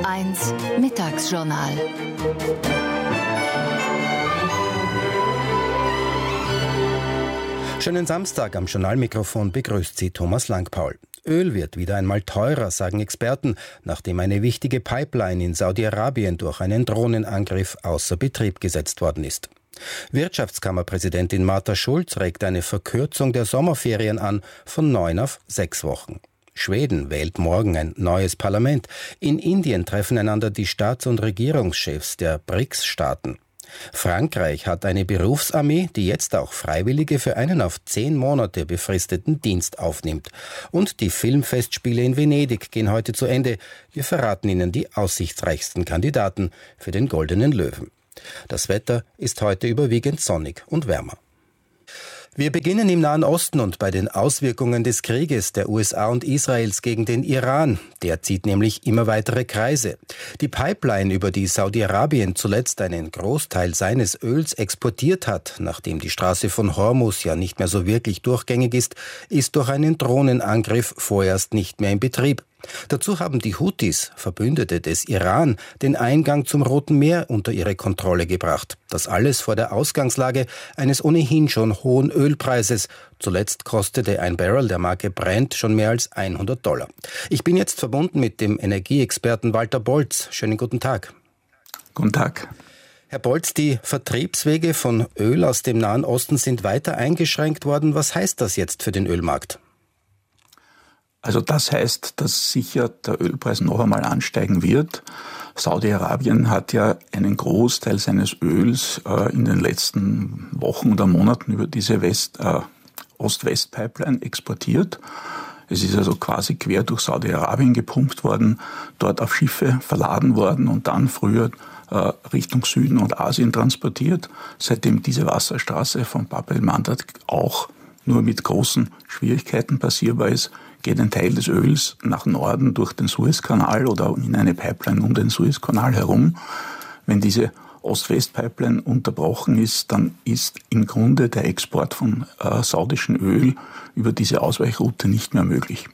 1 Mittagsjournal. Schönen Samstag, am Journalmikrofon begrüßt Sie Thomas Langpaul. Öl wird wieder einmal teurer, sagen Experten, nachdem eine wichtige Pipeline in Saudi-Arabien durch einen Drohnenangriff außer Betrieb gesetzt worden ist. Wirtschaftskammerpräsidentin Martha Schulz regt eine Verkürzung der Sommerferien an von 9 auf 6 Wochen. Schweden wählt morgen ein neues Parlament. In Indien treffen einander die Staats- und Regierungschefs der BRICS-Staaten. Frankreich hat eine Berufsarmee, die jetzt auch Freiwillige für einen auf 10 Monate befristeten Dienst aufnimmt. Und die Filmfestspiele in Venedig gehen heute zu Ende. Wir verraten Ihnen die aussichtsreichsten Kandidaten für den Goldenen Löwen. Das Wetter ist heute überwiegend sonnig und wärmer. Wir beginnen im Nahen Osten und bei den Auswirkungen des Krieges der USA und Israels gegen den Iran. Der zieht nämlich immer weitere Kreise. Die Pipeline, über die Saudi-Arabien zuletzt einen Großteil seines Öls exportiert hat, nachdem die Straße von Hormuz ja nicht mehr so wirklich durchgängig ist durch einen Drohnenangriff vorerst nicht mehr in Betrieb. Dazu haben die Houthis, Verbündete des Iran, den Eingang zum Roten Meer unter ihre Kontrolle gebracht. Das alles vor der Ausgangslage eines ohnehin schon hohen Ölpreises. Zuletzt kostete ein Barrel der Marke Brent schon mehr als $100. Ich bin jetzt verbunden mit dem Energieexperten Walter Bolz. Schönen guten Tag. Guten Tag. Herr Bolz, die Vertriebswege von Öl aus dem Nahen Osten sind weiter eingeschränkt worden. Was heißt das jetzt für den Ölmarkt? Also das heißt, dass sicher der Ölpreis noch einmal ansteigen wird. Saudi-Arabien hat ja einen Großteil seines Öls in den letzten Wochen oder Monaten über diese Ost-West-Pipeline exportiert. Es ist also quasi quer durch Saudi-Arabien gepumpt worden, dort auf Schiffe verladen worden und dann früher Richtung Süden und Asien transportiert. Seitdem diese Wasserstraße von Bab el-Mandab auch nur mit großen Schwierigkeiten passierbar ist, geht ein Teil des Öls nach Norden durch den Suezkanal oder in eine Pipeline um den Suezkanal herum. Wenn diese Ost-West-Pipeline unterbrochen ist, dann ist im Grunde der Export von saudischem Öl über diese Ausweichroute nicht mehr möglich.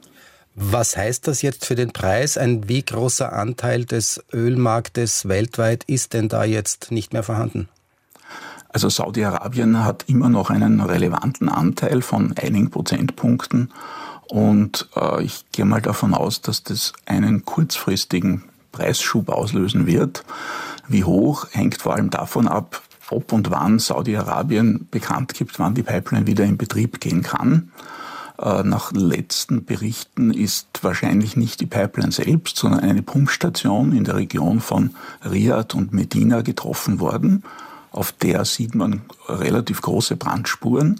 Was heißt das jetzt für den Preis? Wie großer Anteil des Ölmarktes weltweit ist denn da jetzt nicht mehr vorhanden? Also Saudi-Arabien hat immer noch einen relevanten Anteil von einigen Prozentpunkten. Und ich gehe mal davon aus, dass das einen kurzfristigen Preisschub auslösen wird. Wie hoch, hängt vor allem davon ab, ob und wann Saudi-Arabien bekannt gibt, wann die Pipeline wieder in Betrieb gehen kann. Nach letzten Berichten ist wahrscheinlich nicht die Pipeline selbst, sondern eine Pumpstation in der Region von Riyadh und Medina getroffen worden. Auf der sieht man relativ große Brandspuren.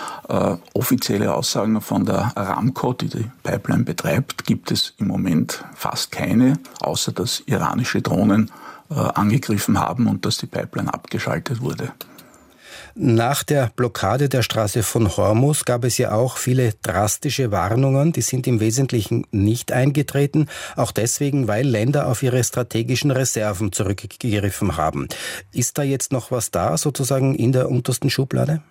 Offizielle Aussagen von der Aramco, die die Pipeline betreibt, gibt es im Moment fast keine, außer dass iranische Drohnen angegriffen haben und dass die Pipeline abgeschaltet wurde. Nach der Blockade der Straße von Hormuz gab es ja auch viele drastische Warnungen. Die sind im Wesentlichen nicht eingetreten. Auch deswegen, weil Länder auf ihre strategischen Reserven zurückgegriffen haben. Ist da jetzt noch was da, sozusagen in der untersten Schublade?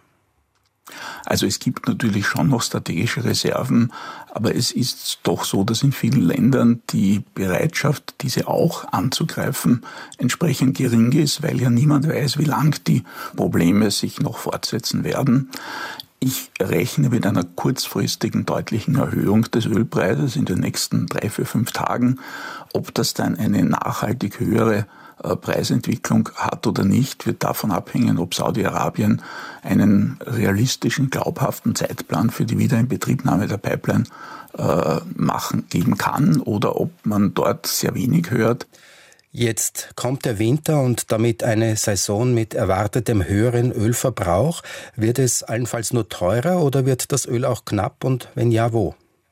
Also es gibt natürlich schon noch strategische Reserven, aber es ist doch so, dass in vielen Ländern die Bereitschaft, diese auch anzugreifen, entsprechend gering ist, weil ja niemand weiß, wie lang die Probleme sich noch fortsetzen werden. Ich rechne mit einer kurzfristigen deutlichen Erhöhung des Ölpreises in den nächsten 3, 4, 5 Tagen. Ob das dann eine nachhaltig höhere Preisentwicklung hat oder nicht, wird davon abhängen, ob Saudi-Arabien einen realistischen, glaubhaften Zeitplan für die Wiederinbetriebnahme der Pipeline geben kann oder ob man dort sehr wenig hört. Jetzt kommt der Winter und damit eine Saison mit erwartetem höheren Ölverbrauch. Wird es allenfalls nur teurer oder wird das Öl auch knapp und wenn ja, wo?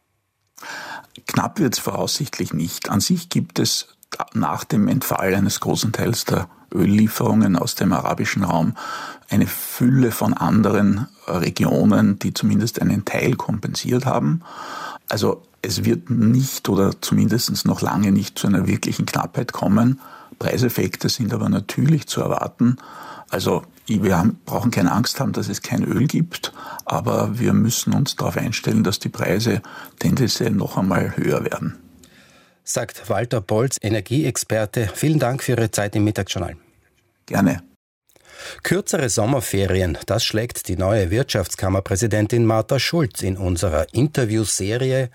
Knapp wird es voraussichtlich nicht. An sich gibt es nach dem Entfall eines großen Teils der Öllieferungen aus dem arabischen Raum eine Fülle von anderen Regionen, die zumindest einen Teil kompensiert haben. Also es wird nicht oder zumindest noch lange nicht zu einer wirklichen Knappheit kommen. Preiseffekte sind aber natürlich zu erwarten. Also wir brauchen keine Angst haben, dass es kein Öl gibt, aber wir müssen uns darauf einstellen, dass die Preise tendenziell noch einmal höher werden. sagt Walter Bolz, Energieexperte. Vielen Dank für Ihre Zeit im Mittagsjournal. Gerne. Kürzere Sommerferien, das schlägt die neue Wirtschaftskammerpräsidentin Martha Schulz in unserer Interviewserie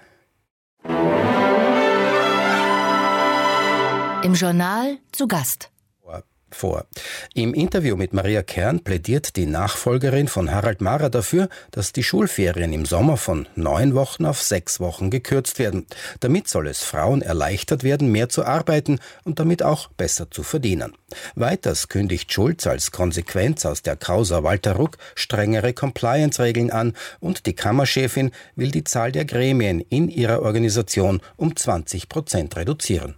Im Journal zu Gast vor. Im Interview mit Maria Kern plädiert die Nachfolgerin von Harald Mahrer dafür, dass die Schulferien im Sommer von 9 Wochen auf 6 Wochen gekürzt werden. Damit soll es Frauen erleichtert werden, mehr zu arbeiten und damit auch besser zu verdienen. Weiters kündigt Schulz als Konsequenz aus der Causa Walter Ruck strengere Compliance-Regeln an und die Kammerchefin will die Zahl der Gremien in ihrer Organisation um 20% reduzieren.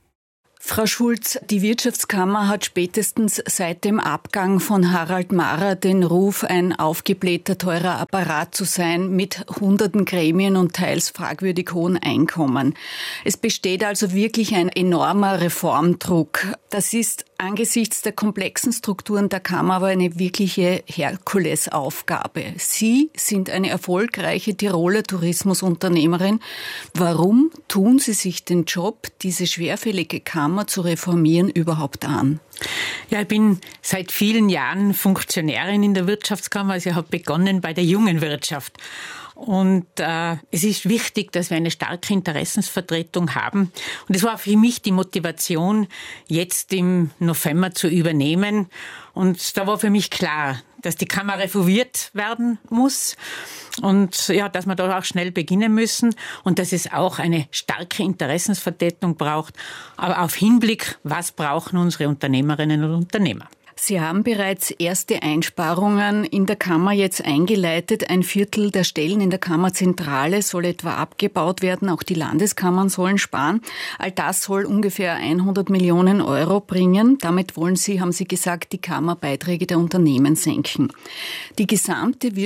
Frau Schulz, die Wirtschaftskammer hat spätestens seit dem Abgang von Harald Mahrer den Ruf, ein aufgeblähter, teurer Apparat zu sein mit hunderten Gremien und teils fragwürdig hohen Einkommen. Es besteht also wirklich ein enormer Reformdruck. Das ist angesichts der komplexen Strukturen der Kammer aber eine wirkliche Herkulesaufgabe. Sie sind eine erfolgreiche Tiroler Tourismusunternehmerin. Warum tun Sie sich den Job, diese schwerfällige Kammer zu reformieren, überhaupt an? Ja, ich bin seit vielen Jahren Funktionärin in der Wirtschaftskammer. Also ich habe begonnen bei der jungen Wirtschaft. Und es ist wichtig, dass wir eine starke Interessensvertretung haben. Und es war für mich die Motivation, jetzt im November zu übernehmen. Und da war für mich klar, dass die Kammer reformiert werden muss und ja, dass wir da auch schnell beginnen müssen und dass es auch eine starke Interessensvertretung braucht, aber auf Hinblick, was brauchen unsere Unternehmerinnen und Unternehmer. Sie haben bereits erste Einsparungen in der Kammer jetzt eingeleitet. 1/4 der Stellen in der Kammerzentrale soll etwa abgebaut werden. Auch die Landeskammern sollen sparen. All das soll ungefähr 100 Millionen Euro bringen. Damit wollen Sie, haben Sie gesagt, die Kammerbeiträge der Unternehmen senken. Die gesamte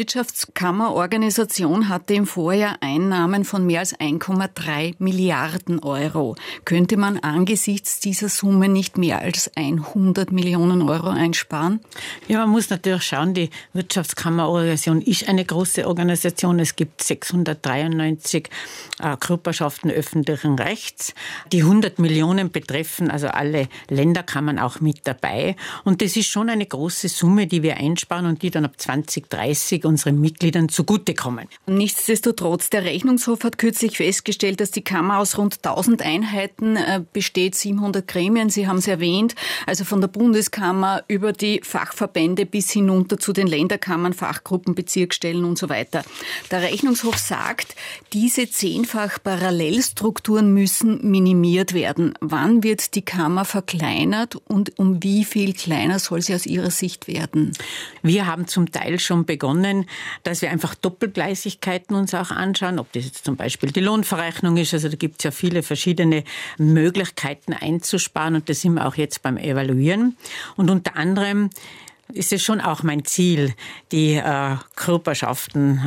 Wirtschaftskammerorganisation hatte im Vorjahr Einnahmen von mehr als 1,3 Milliarden Euro. Könnte man angesichts dieser Summe nicht mehr als 100 Millionen Euro einsparen? Ja, man muss natürlich schauen, die Wirtschaftskammerorganisation ist eine große Organisation. Es gibt 693 Körperschaften öffentlichen Rechts. Die 100 Millionen betreffen also alle Länderkammern auch mit dabei. Und das ist schon eine große Summe, die wir einsparen und die dann ab 2030 unseren Mitgliedern zugutekommen. Nichtsdestotrotz, der Rechnungshof hat kürzlich festgestellt, dass die Kammer aus rund 1000 Einheiten besteht, 700 Gremien, Sie haben es erwähnt, also von der Bundeskammer über die Fachverbände bis hinunter zu den Länderkammern, Fachgruppen, Bezirksstellen und so weiter. Der Rechnungshof sagt, diese 10-fach Parallelstrukturen müssen minimiert werden. Wann wird die Kammer verkleinert und um wie viel kleiner soll sie aus Ihrer Sicht werden? Wir haben zum Teil schon begonnen, dass wir einfach Doppelgleisigkeiten uns auch anschauen, ob das jetzt zum Beispiel die Lohnverrechnung ist. Also da gibt es ja viele verschiedene Möglichkeiten einzusparen und das sind wir auch jetzt beim Evaluieren. Und unter anderem ist es schon auch mein Ziel, die Körperschaften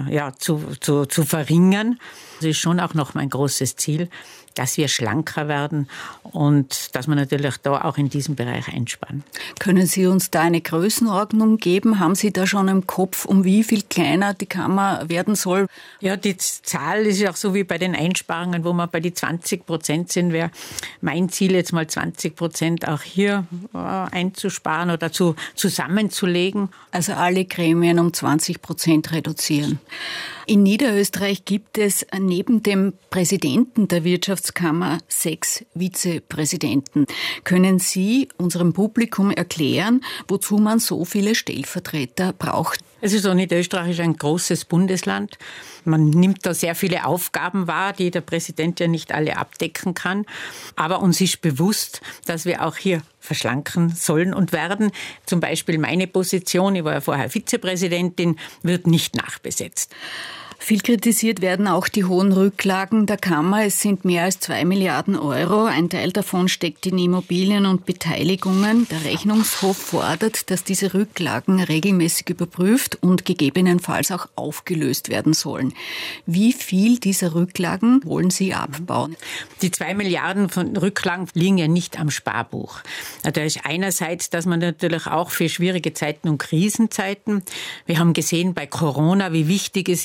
zu verringern. Das ist schon auch noch mein großes Ziel, dass wir schlanker werden und dass wir natürlich da auch in diesem Bereich einsparen. Können Sie uns da eine Größenordnung geben? Haben Sie da schon im Kopf, um wie viel kleiner die Kammer werden soll? Ja, die Zahl ist ja auch so wie bei den Einsparungen, wo wir bei die 20% sind, wäre mein Ziel jetzt mal 20% auch hier einzusparen oder zusammenzulegen. Also alle Gremien um 20% reduzieren. In Niederösterreich gibt es neben dem Präsidenten der Wirtschaftskammer 6 Vizepräsidenten. Können Sie unserem Publikum erklären, wozu man so viele Stellvertreter braucht? Es ist so, Niederösterreich ist ein großes Bundesland. Man nimmt da sehr viele Aufgaben wahr, die der Präsident ja nicht alle abdecken kann. Aber uns ist bewusst, dass wir auch hier verschlanken sollen und werden. Zum Beispiel meine Position, ich war ja vorher Vizepräsidentin, wird nicht nachbesetzt. Viel kritisiert werden auch die hohen Rücklagen der Kammer. Es sind mehr als 2 Milliarden Euro. Ein Teil davon steckt in Immobilien und Beteiligungen. Der Rechnungshof fordert, dass diese Rücklagen regelmäßig überprüft und gegebenenfalls auch aufgelöst werden sollen. Wie viel dieser Rücklagen wollen Sie abbauen? Die 2 Milliarden von Rücklagen liegen ja nicht am Sparbuch. Da ist einerseits, dass man natürlich auch für schwierige Zeiten und Krisenzeiten, wir haben gesehen bei Corona, wie wichtig es ist,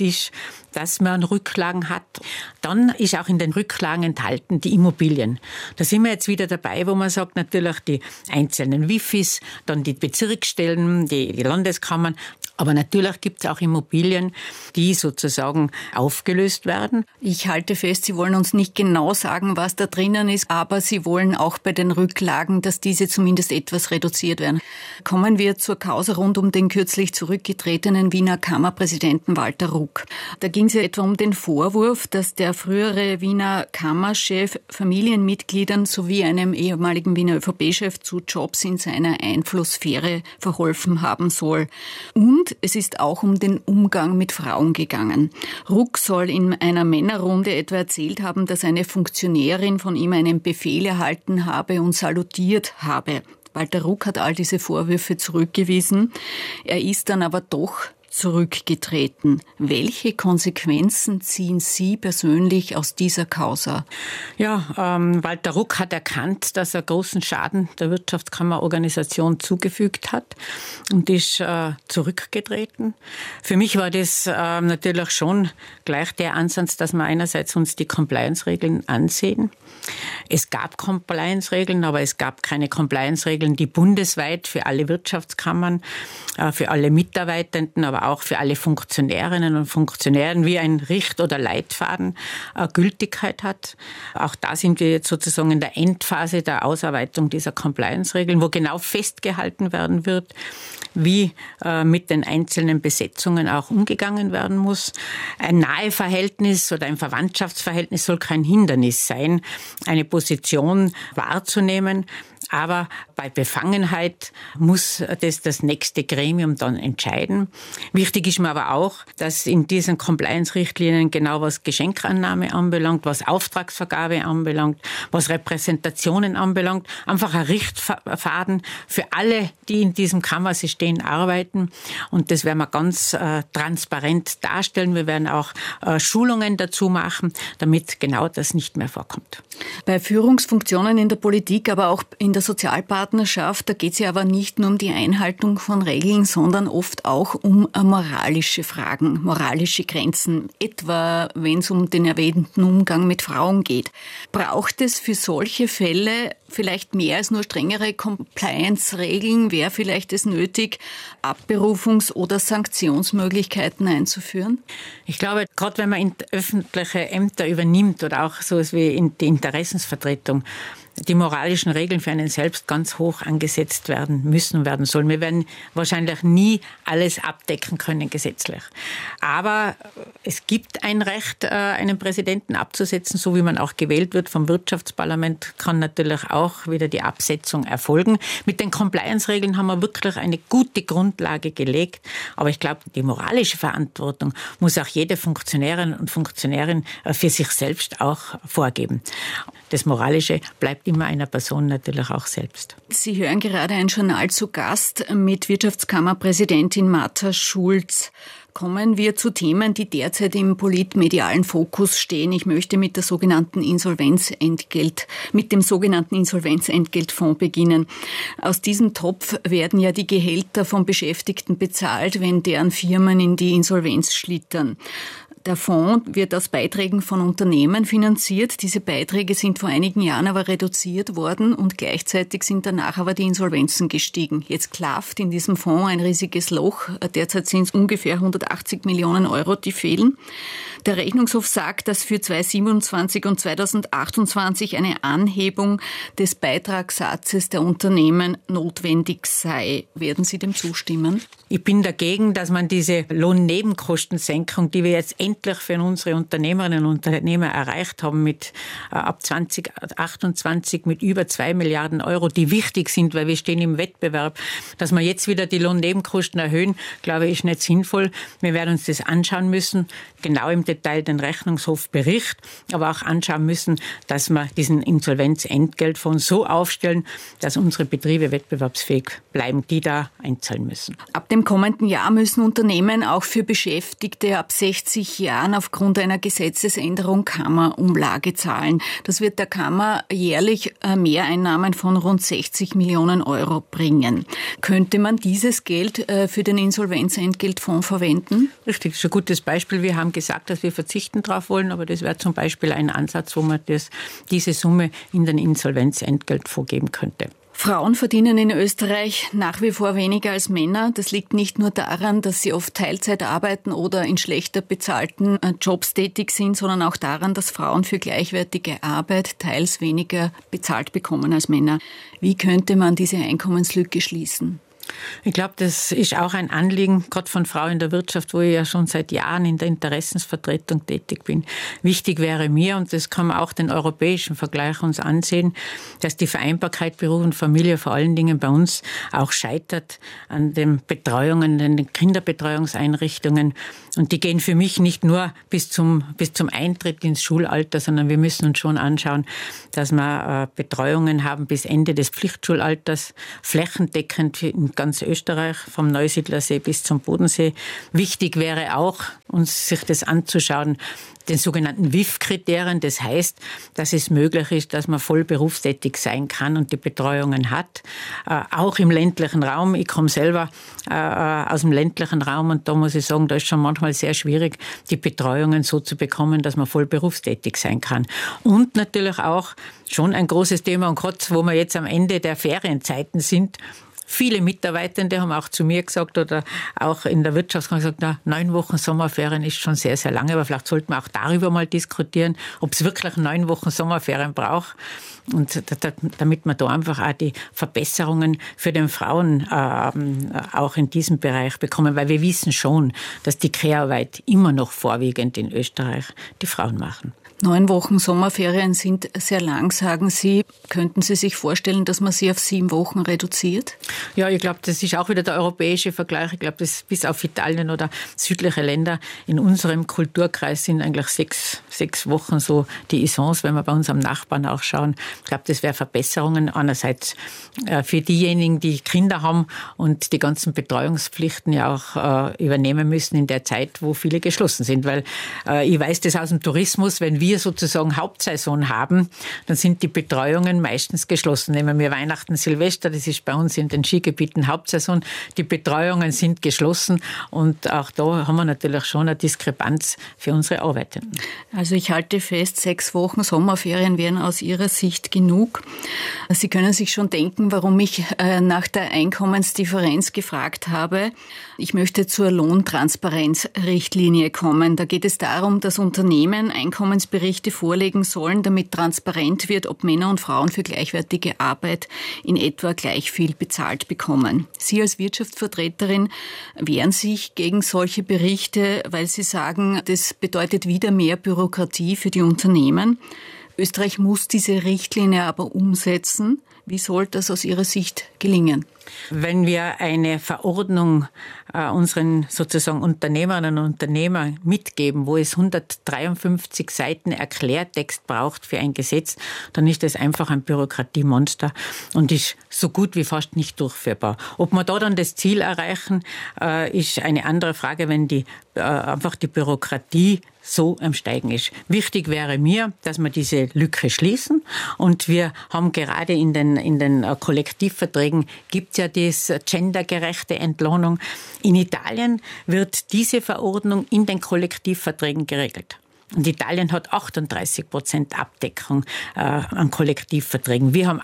dass man Rücklagen hat. Dann ist auch in den Rücklagen enthalten die Immobilien. Da sind wir jetzt wieder dabei, wo man sagt, natürlich die einzelnen Wifis, dann die Bezirksstellen, die Landeskammern. Aber natürlich gibt es auch Immobilien, die sozusagen aufgelöst werden. Ich halte fest, Sie wollen uns nicht genau sagen, was da drinnen ist, aber Sie wollen auch bei den Rücklagen, dass diese zumindest etwas reduziert werden. Kommen wir zur Causa rund um den kürzlich zurückgetretenen Wiener Kammerpräsidenten Walter Ruck. Da ging es ja etwa um den Vorwurf, dass der frühere Wiener Kammerchef Familienmitgliedern sowie einem ehemaligen Wiener ÖVP-Chef zu Jobs in seiner Einflusssphäre verholfen haben soll. Und es ist auch um den Umgang mit Frauen gegangen. Ruck soll in einer Männerrunde etwa erzählt haben, dass eine Funktionärin von ihm einen Befehl erhalten habe und salutiert habe. Walter Ruck hat all diese Vorwürfe zurückgewiesen. Er ist dann aber doch zurückgetreten. Welche Konsequenzen ziehen Sie persönlich aus dieser Causa? Ja, Walter Ruck hat erkannt, dass er großen Schaden der Wirtschaftskammerorganisation zugefügt hat und ist zurückgetreten. Für mich war das natürlich schon gleich der Ansatz, dass wir einerseits uns die Compliance-Regeln ansehen. Es gab Compliance-Regeln, aber es gab keine Compliance-Regeln, die bundesweit für alle Wirtschaftskammern, für alle Mitarbeitenden, aber auch für alle Funktionärinnen und Funktionären wie ein Richt- oder Leitfaden Gültigkeit hat. Auch da sind wir jetzt sozusagen in der Endphase der Ausarbeitung dieser Compliance-Regeln, wo genau festgehalten werden wird, wie mit den einzelnen Besetzungen auch umgegangen werden muss. Ein Naheverhältnis oder ein Verwandtschaftsverhältnis soll kein Hindernis sein, eine Position wahrzunehmen. Aber bei Befangenheit muss das nächste Gremium dann entscheiden. Wichtig ist mir aber auch, dass in diesen Compliance-Richtlinien genau was Geschenkannahme anbelangt, was Auftragsvergabe anbelangt, was Repräsentationen anbelangt, einfach ein Richtfaden für alle, die in diesem Kammersystem arbeiten. Und das werden wir ganz transparent darstellen. Wir werden auch Schulungen dazu machen, damit genau das nicht mehr vorkommt. Bei Führungsfunktionen in der Politik, aber auch in der Sozialpartnerschaft, da geht es ja aber nicht nur um die Einhaltung von Regeln, sondern oft auch um moralische Fragen, moralische Grenzen, etwa wenn es um den erwähnten Umgang mit Frauen geht. Braucht es für solche Fälle vielleicht mehr als nur strengere Compliance-Regeln? Wäre vielleicht es nötig, Abberufungs- oder Sanktionsmöglichkeiten einzuführen? Ich glaube, gerade wenn man öffentliche Ämter übernimmt oder auch so etwas wie in die Interessensvertretung, die moralischen Regeln für einen selbst ganz hoch angesetzt werden müssen, werden sollen. Wir werden wahrscheinlich nie alles abdecken können gesetzlich. Aber es gibt ein Recht, einen Präsidenten abzusetzen, so wie man auch gewählt wird vom Wirtschaftsparlament, kann natürlich auch wieder die Absetzung erfolgen. Mit den Compliance-Regeln haben wir wirklich eine gute Grundlage gelegt. Aber ich glaube, die moralische Verantwortung muss auch jede Funktionärin und Funktionärin für sich selbst auch vorgeben. Das Moralische bleibt immer einer Person natürlich auch selbst. Sie hören gerade ein Journal zu Gast mit Wirtschaftskammerpräsidentin Martha Schulz. Kommen wir zu Themen, die derzeit im politmedialen Fokus stehen. Ich möchte mit dem sogenannten Insolvenzentgeltfonds beginnen. Aus diesem Topf werden ja die Gehälter von Beschäftigten bezahlt, wenn deren Firmen in die Insolvenz schlittern. Der Fonds wird aus Beiträgen von Unternehmen finanziert. Diese Beiträge sind vor einigen Jahren aber reduziert worden und gleichzeitig sind danach aber die Insolvenzen gestiegen. Jetzt klafft in diesem Fonds ein riesiges Loch. Derzeit sind es ungefähr 180 Millionen Euro, die fehlen. Der Rechnungshof sagt, dass für 2027 und 2028 eine Anhebung des Beitragssatzes der Unternehmen notwendig sei. Werden Sie dem zustimmen? Ich bin dagegen, dass man diese Lohnnebenkostensenkung, die wir jetzt endlich für unsere Unternehmerinnen und Unternehmer erreicht haben, mit ab 2028 mit über 2 Milliarden Euro, die wichtig sind, weil wir stehen im Wettbewerb, dass wir jetzt wieder die Lohnnebenkosten erhöhen, glaube ich, ist nicht sinnvoll. Wir werden uns das anschauen müssen, genau im Detail den Rechnungshofbericht, aber auch anschauen müssen, dass wir diesen Insolvenzentgeltfonds so aufstellen, dass unsere Betriebe wettbewerbsfähig bleiben, die da einzahlen müssen. Ab dem kommenden Jahr müssen Unternehmen auch für Beschäftigte ab 60 Jahren aufgrund einer Gesetzesänderung Kammerumlage zahlen. Das wird der Kammer jährlich Mehreinnahmen von rund 60 Millionen Euro bringen. Könnte man dieses Geld für den Insolvenzentgeltfonds verwenden? Richtig, das ist ein gutes Beispiel. Wir haben gesagt, dass wir verzichten drauf wollen, aber das wäre zum Beispiel ein Ansatz, wo man diese Summe in den Insolvenzentgeltfonds geben könnte. Frauen verdienen in Österreich nach wie vor weniger als Männer. Das liegt nicht nur daran, dass sie oft Teilzeit arbeiten oder in schlechter bezahlten Jobs tätig sind, sondern auch daran, dass Frauen für gleichwertige Arbeit teils weniger bezahlt bekommen als Männer. Wie könnte man diese Einkommenslücke schließen? Ich glaube, das ist auch ein Anliegen, gerade von Frauen in der Wirtschaft, wo ich ja schon seit Jahren in der Interessensvertretung tätig bin. Wichtig wäre mir, und das kann man auch den europäischen Vergleich uns ansehen, dass die Vereinbarkeit Beruf und Familie vor allen Dingen bei uns auch scheitert an den Betreuungen, an den Kinderbetreuungseinrichtungen. Und die gehen für mich nicht nur bis zum Eintritt ins Schulalter, sondern wir müssen uns schon anschauen, dass wir Betreuungen haben bis Ende des Pflichtschulalters, flächendeckend in ganz Österreich, vom Neusiedlersee bis zum Bodensee. Wichtig wäre auch, uns sich das anzuschauen, den sogenannten WIF-Kriterien. Das heißt, dass es möglich ist, dass man voll berufstätig sein kann und die Betreuungen hat. Auch im ländlichen Raum. Ich komme selber aus dem ländlichen Raum und da muss ich sagen, da ist schon manchmal sehr schwierig, die Betreuungen so zu bekommen, dass man voll berufstätig sein kann. Und natürlich auch schon ein großes Thema, und gerade wo wir jetzt am Ende der Ferienzeiten sind, viele Mitarbeitende haben auch zu mir gesagt oder auch in der Wirtschaft gesagt, 9 Wochen Sommerferien ist schon sehr, sehr lange, aber vielleicht sollten wir auch darüber mal diskutieren, ob es wirklich 9 Wochen Sommerferien braucht. Und damit wir da einfach auch die Verbesserungen für den Frauen auch in diesem Bereich bekommen, weil wir wissen schon, dass die Care-Arbeit immer noch vorwiegend in Österreich die Frauen machen. 9 Wochen Sommerferien sind sehr lang, sagen Sie. Könnten Sie sich vorstellen, dass man sie auf 7 Wochen reduziert? Ja, ich glaube, das ist auch wieder der europäische Vergleich. Ich glaube, dass bis auf Italien oder südliche Länder in unserem Kulturkreis sind eigentlich 6 Wochen so die Isons, wenn wir bei unserem Nachbarn auch schauen. Ich glaube, das wäre Verbesserungen einerseits für diejenigen, die Kinder haben und die ganzen Betreuungspflichten ja auch übernehmen müssen in der Zeit, wo viele geschlossen sind. Weil ich weiß das aus dem Tourismus, wenn wir sozusagen Hauptsaison haben, dann sind die Betreuungen meistens geschlossen. Nehmen wir Weihnachten, Silvester, das ist bei uns in den Skigebieten Hauptsaison. Die Betreuungen sind geschlossen und auch da haben wir natürlich schon eine Diskrepanz für unsere Arbeitenden. Also ich halte fest, 6 Wochen Sommerferien wären aus Ihrer Sicht genug. Sie können sich schon denken, warum ich nach der Einkommensdifferenz gefragt habe. Ich möchte zur Lohntransparenzrichtlinie kommen. Da geht es darum, dass Unternehmen Einkommensberichte vorlegen sollen, damit transparent wird, ob Männer und Frauen für gleichwertige Arbeit in etwa gleich viel bezahlt bekommen. Sie als Wirtschaftsvertreterin wehren sich gegen solche Berichte, weil Sie sagen, das bedeutet wieder mehr Bürokratie für die Unternehmen. Österreich muss diese Richtlinie aber umsetzen. Wie soll das aus Ihrer Sicht gelingen? Wenn wir eine Verordnung unseren sozusagen Unternehmerinnen und Unternehmern mitgeben, wo es 153 Seiten Erklärtext braucht für ein Gesetz, dann ist das einfach ein Bürokratiemonster und ist so gut wie fast nicht durchführbar. Ob wir da dann das Ziel erreichen, ist eine andere Frage, wenn einfach die Bürokratie so am Steigen ist. Wichtig wäre mir, dass wir diese Lücke schließen und wir haben gerade in den Kollektivverträgen gibt es ja diese gendergerechte Entlohnung. In Italien wird diese Verordnung in den Kollektivverträgen geregelt. Und Italien hat 38% Abdeckung an Kollektivverträgen. Wir haben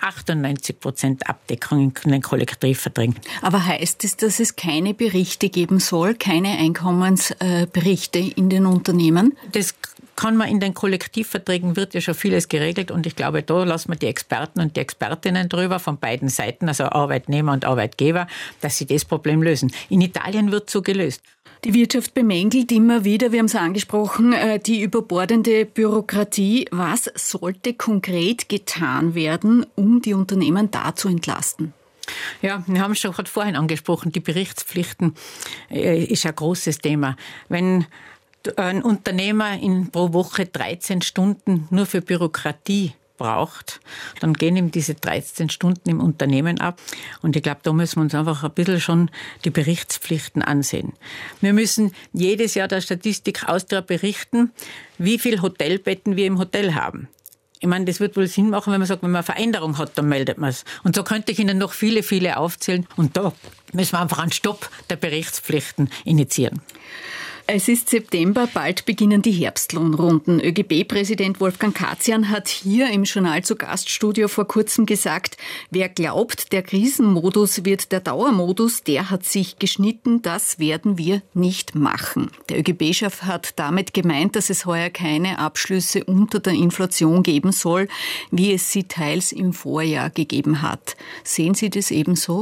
98% Abdeckung in den Kollektivverträgen. Aber heißt es, dass es keine Berichte geben soll, keine Einkommensberichte in den Unternehmen? Das kann man in den Kollektivverträgen, wird ja schon vieles geregelt und ich glaube, da lassen wir die Experten und die Expertinnen drüber von beiden Seiten, also Arbeitnehmer und Arbeitgeber, dass sie das Problem lösen. In Italien wird so gelöst. Die Wirtschaft bemängelt immer wieder, wir haben es angesprochen, die überbordende Bürokratie. Was sollte konkret getan werden, um die Unternehmen da zu entlasten? Ja, wir haben es schon gerade vorhin angesprochen, die Berichtspflichten ist ein großes Thema. Wenn ein Unternehmer pro Woche 13 Stunden nur für Bürokratie braucht, dann gehen ihm diese 13 Stunden im Unternehmen ab. Und ich glaube, da müssen wir uns einfach ein bisschen schon die Berichtspflichten ansehen. Wir müssen jedes Jahr der Statistik Austria berichten, wie viele Hotelbetten wir im Hotel haben. Ich meine, das wird wohl Sinn machen, wenn man sagt, wenn man eine Veränderung hat, dann meldet man es. Und so könnte ich Ihnen noch viele, viele aufzählen. Und da müssen wir einfach einen Stopp der Berichtspflichten initiieren. Es ist September, bald beginnen die Herbstlohnrunden. ÖGB-Präsident Wolfgang Katzian hat hier im Journal zu Gaststudio vor kurzem gesagt, wer glaubt, der Krisenmodus wird der Dauermodus, der hat sich geschnitten, das werden wir nicht machen. Der ÖGB-Chef hat damit gemeint, dass es heuer keine Abschlüsse unter der Inflation geben soll, wie es sie teils im Vorjahr gegeben hat. Sehen Sie das ebenso?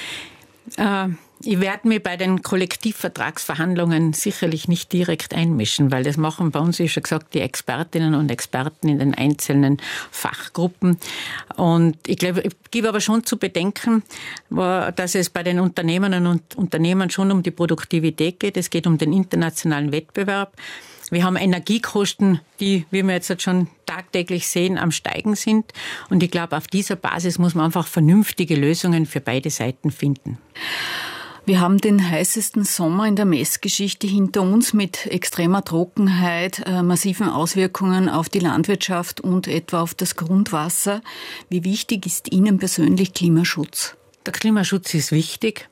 Ich werde mich bei den Kollektivvertragsverhandlungen sicherlich nicht direkt einmischen, weil das machen bei uns, wie schon gesagt, die Expertinnen und Experten in den einzelnen Fachgruppen. Und ich glaube, ich gebe aber schon zu bedenken, dass es bei den Unternehmerinnen und Unternehmern schon um die Produktivität geht. Es geht um den internationalen Wettbewerb. Wir haben Energiekosten, die, wie wir jetzt schon tagtäglich sehen, am Steigen sind. Und ich glaube, auf dieser Basis muss man einfach vernünftige Lösungen für beide Seiten finden. Wir haben den heißesten Sommer in der Messgeschichte hinter uns mit extremer Trockenheit, massiven Auswirkungen auf die Landwirtschaft und etwa auf das Grundwasser. Wie wichtig ist Ihnen persönlich Klimaschutz? Der Klimaschutz ist wichtig.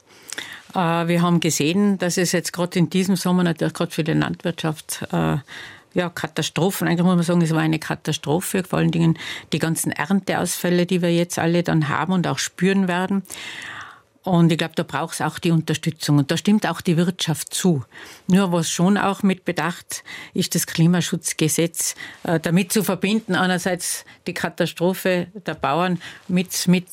Wir haben gesehen, dass es jetzt gerade in diesem Sommer natürlich gerade für die Landwirtschaft Katastrophen, eigentlich muss man sagen, es war eine Katastrophe, vor allen Dingen die ganzen Ernteausfälle, die wir jetzt alle dann haben und auch spüren werden. Und ich glaube, da braucht es auch die Unterstützung. Und da stimmt auch die Wirtschaft zu. Nur was schon auch mit Bedacht ist, das Klimaschutzgesetz damit zu verbinden. Einerseits die Katastrophe der Bauern mit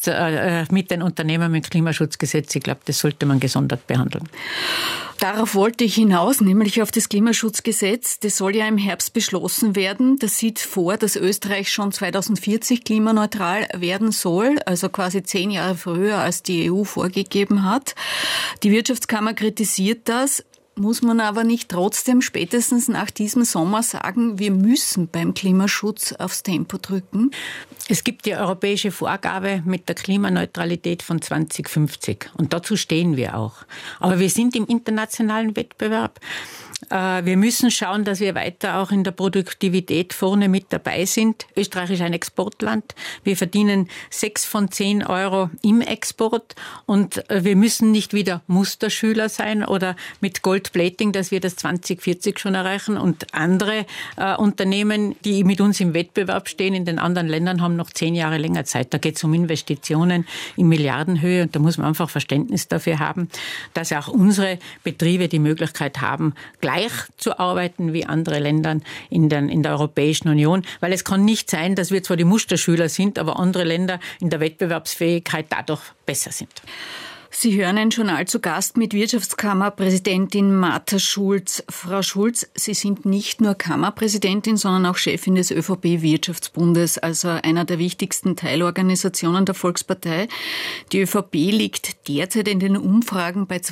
den Unternehmern mit Klimaschutzgesetz. Ich glaube, das sollte man gesondert behandeln. Darauf wollte ich hinaus, nämlich auf das Klimaschutzgesetz. Das soll ja im Herbst beschlossen werden. Das sieht vor, dass Österreich schon 2040 klimaneutral werden soll, also quasi 10 Jahre früher, als die EU vorgegeben hat. Die Wirtschaftskammer kritisiert das. Muss man aber nicht trotzdem spätestens nach diesem Sommer sagen, wir müssen beim Klimaschutz aufs Tempo drücken? Es gibt die europäische Vorgabe mit der Klimaneutralität von 2050 und dazu stehen wir auch. Aber wir sind im internationalen Wettbewerb. Wir müssen schauen, dass wir weiter auch in der Produktivität vorne mit dabei sind. Österreich ist ein Exportland. Wir verdienen 6 von 10 Euro im Export und wir müssen nicht wieder Musterschüler sein oder mit Goldplating, dass wir das 2040 schon erreichen. Und andere Unternehmen, die mit uns im Wettbewerb stehen, in den anderen Ländern, haben noch 10 Jahre länger Zeit. Da geht es um Investitionen in Milliardenhöhe und da muss man einfach Verständnis dafür haben, dass auch unsere Betriebe die Möglichkeit haben, gleich zu arbeiten wie andere Länder in der Europäischen Union. Weil es kann nicht sein, dass wir zwar die Musterschüler sind, aber andere Länder in der Wettbewerbsfähigkeit dadurch besser sind. Sie hören ein Journal zu Gast mit Wirtschaftskammerpräsidentin Martha Schulz. Frau Schulz, Sie sind nicht nur Kammerpräsidentin, sondern auch Chefin des ÖVP-Wirtschaftsbundes, also einer der wichtigsten Teilorganisationen der Volkspartei. Die ÖVP liegt derzeit in den Umfragen bei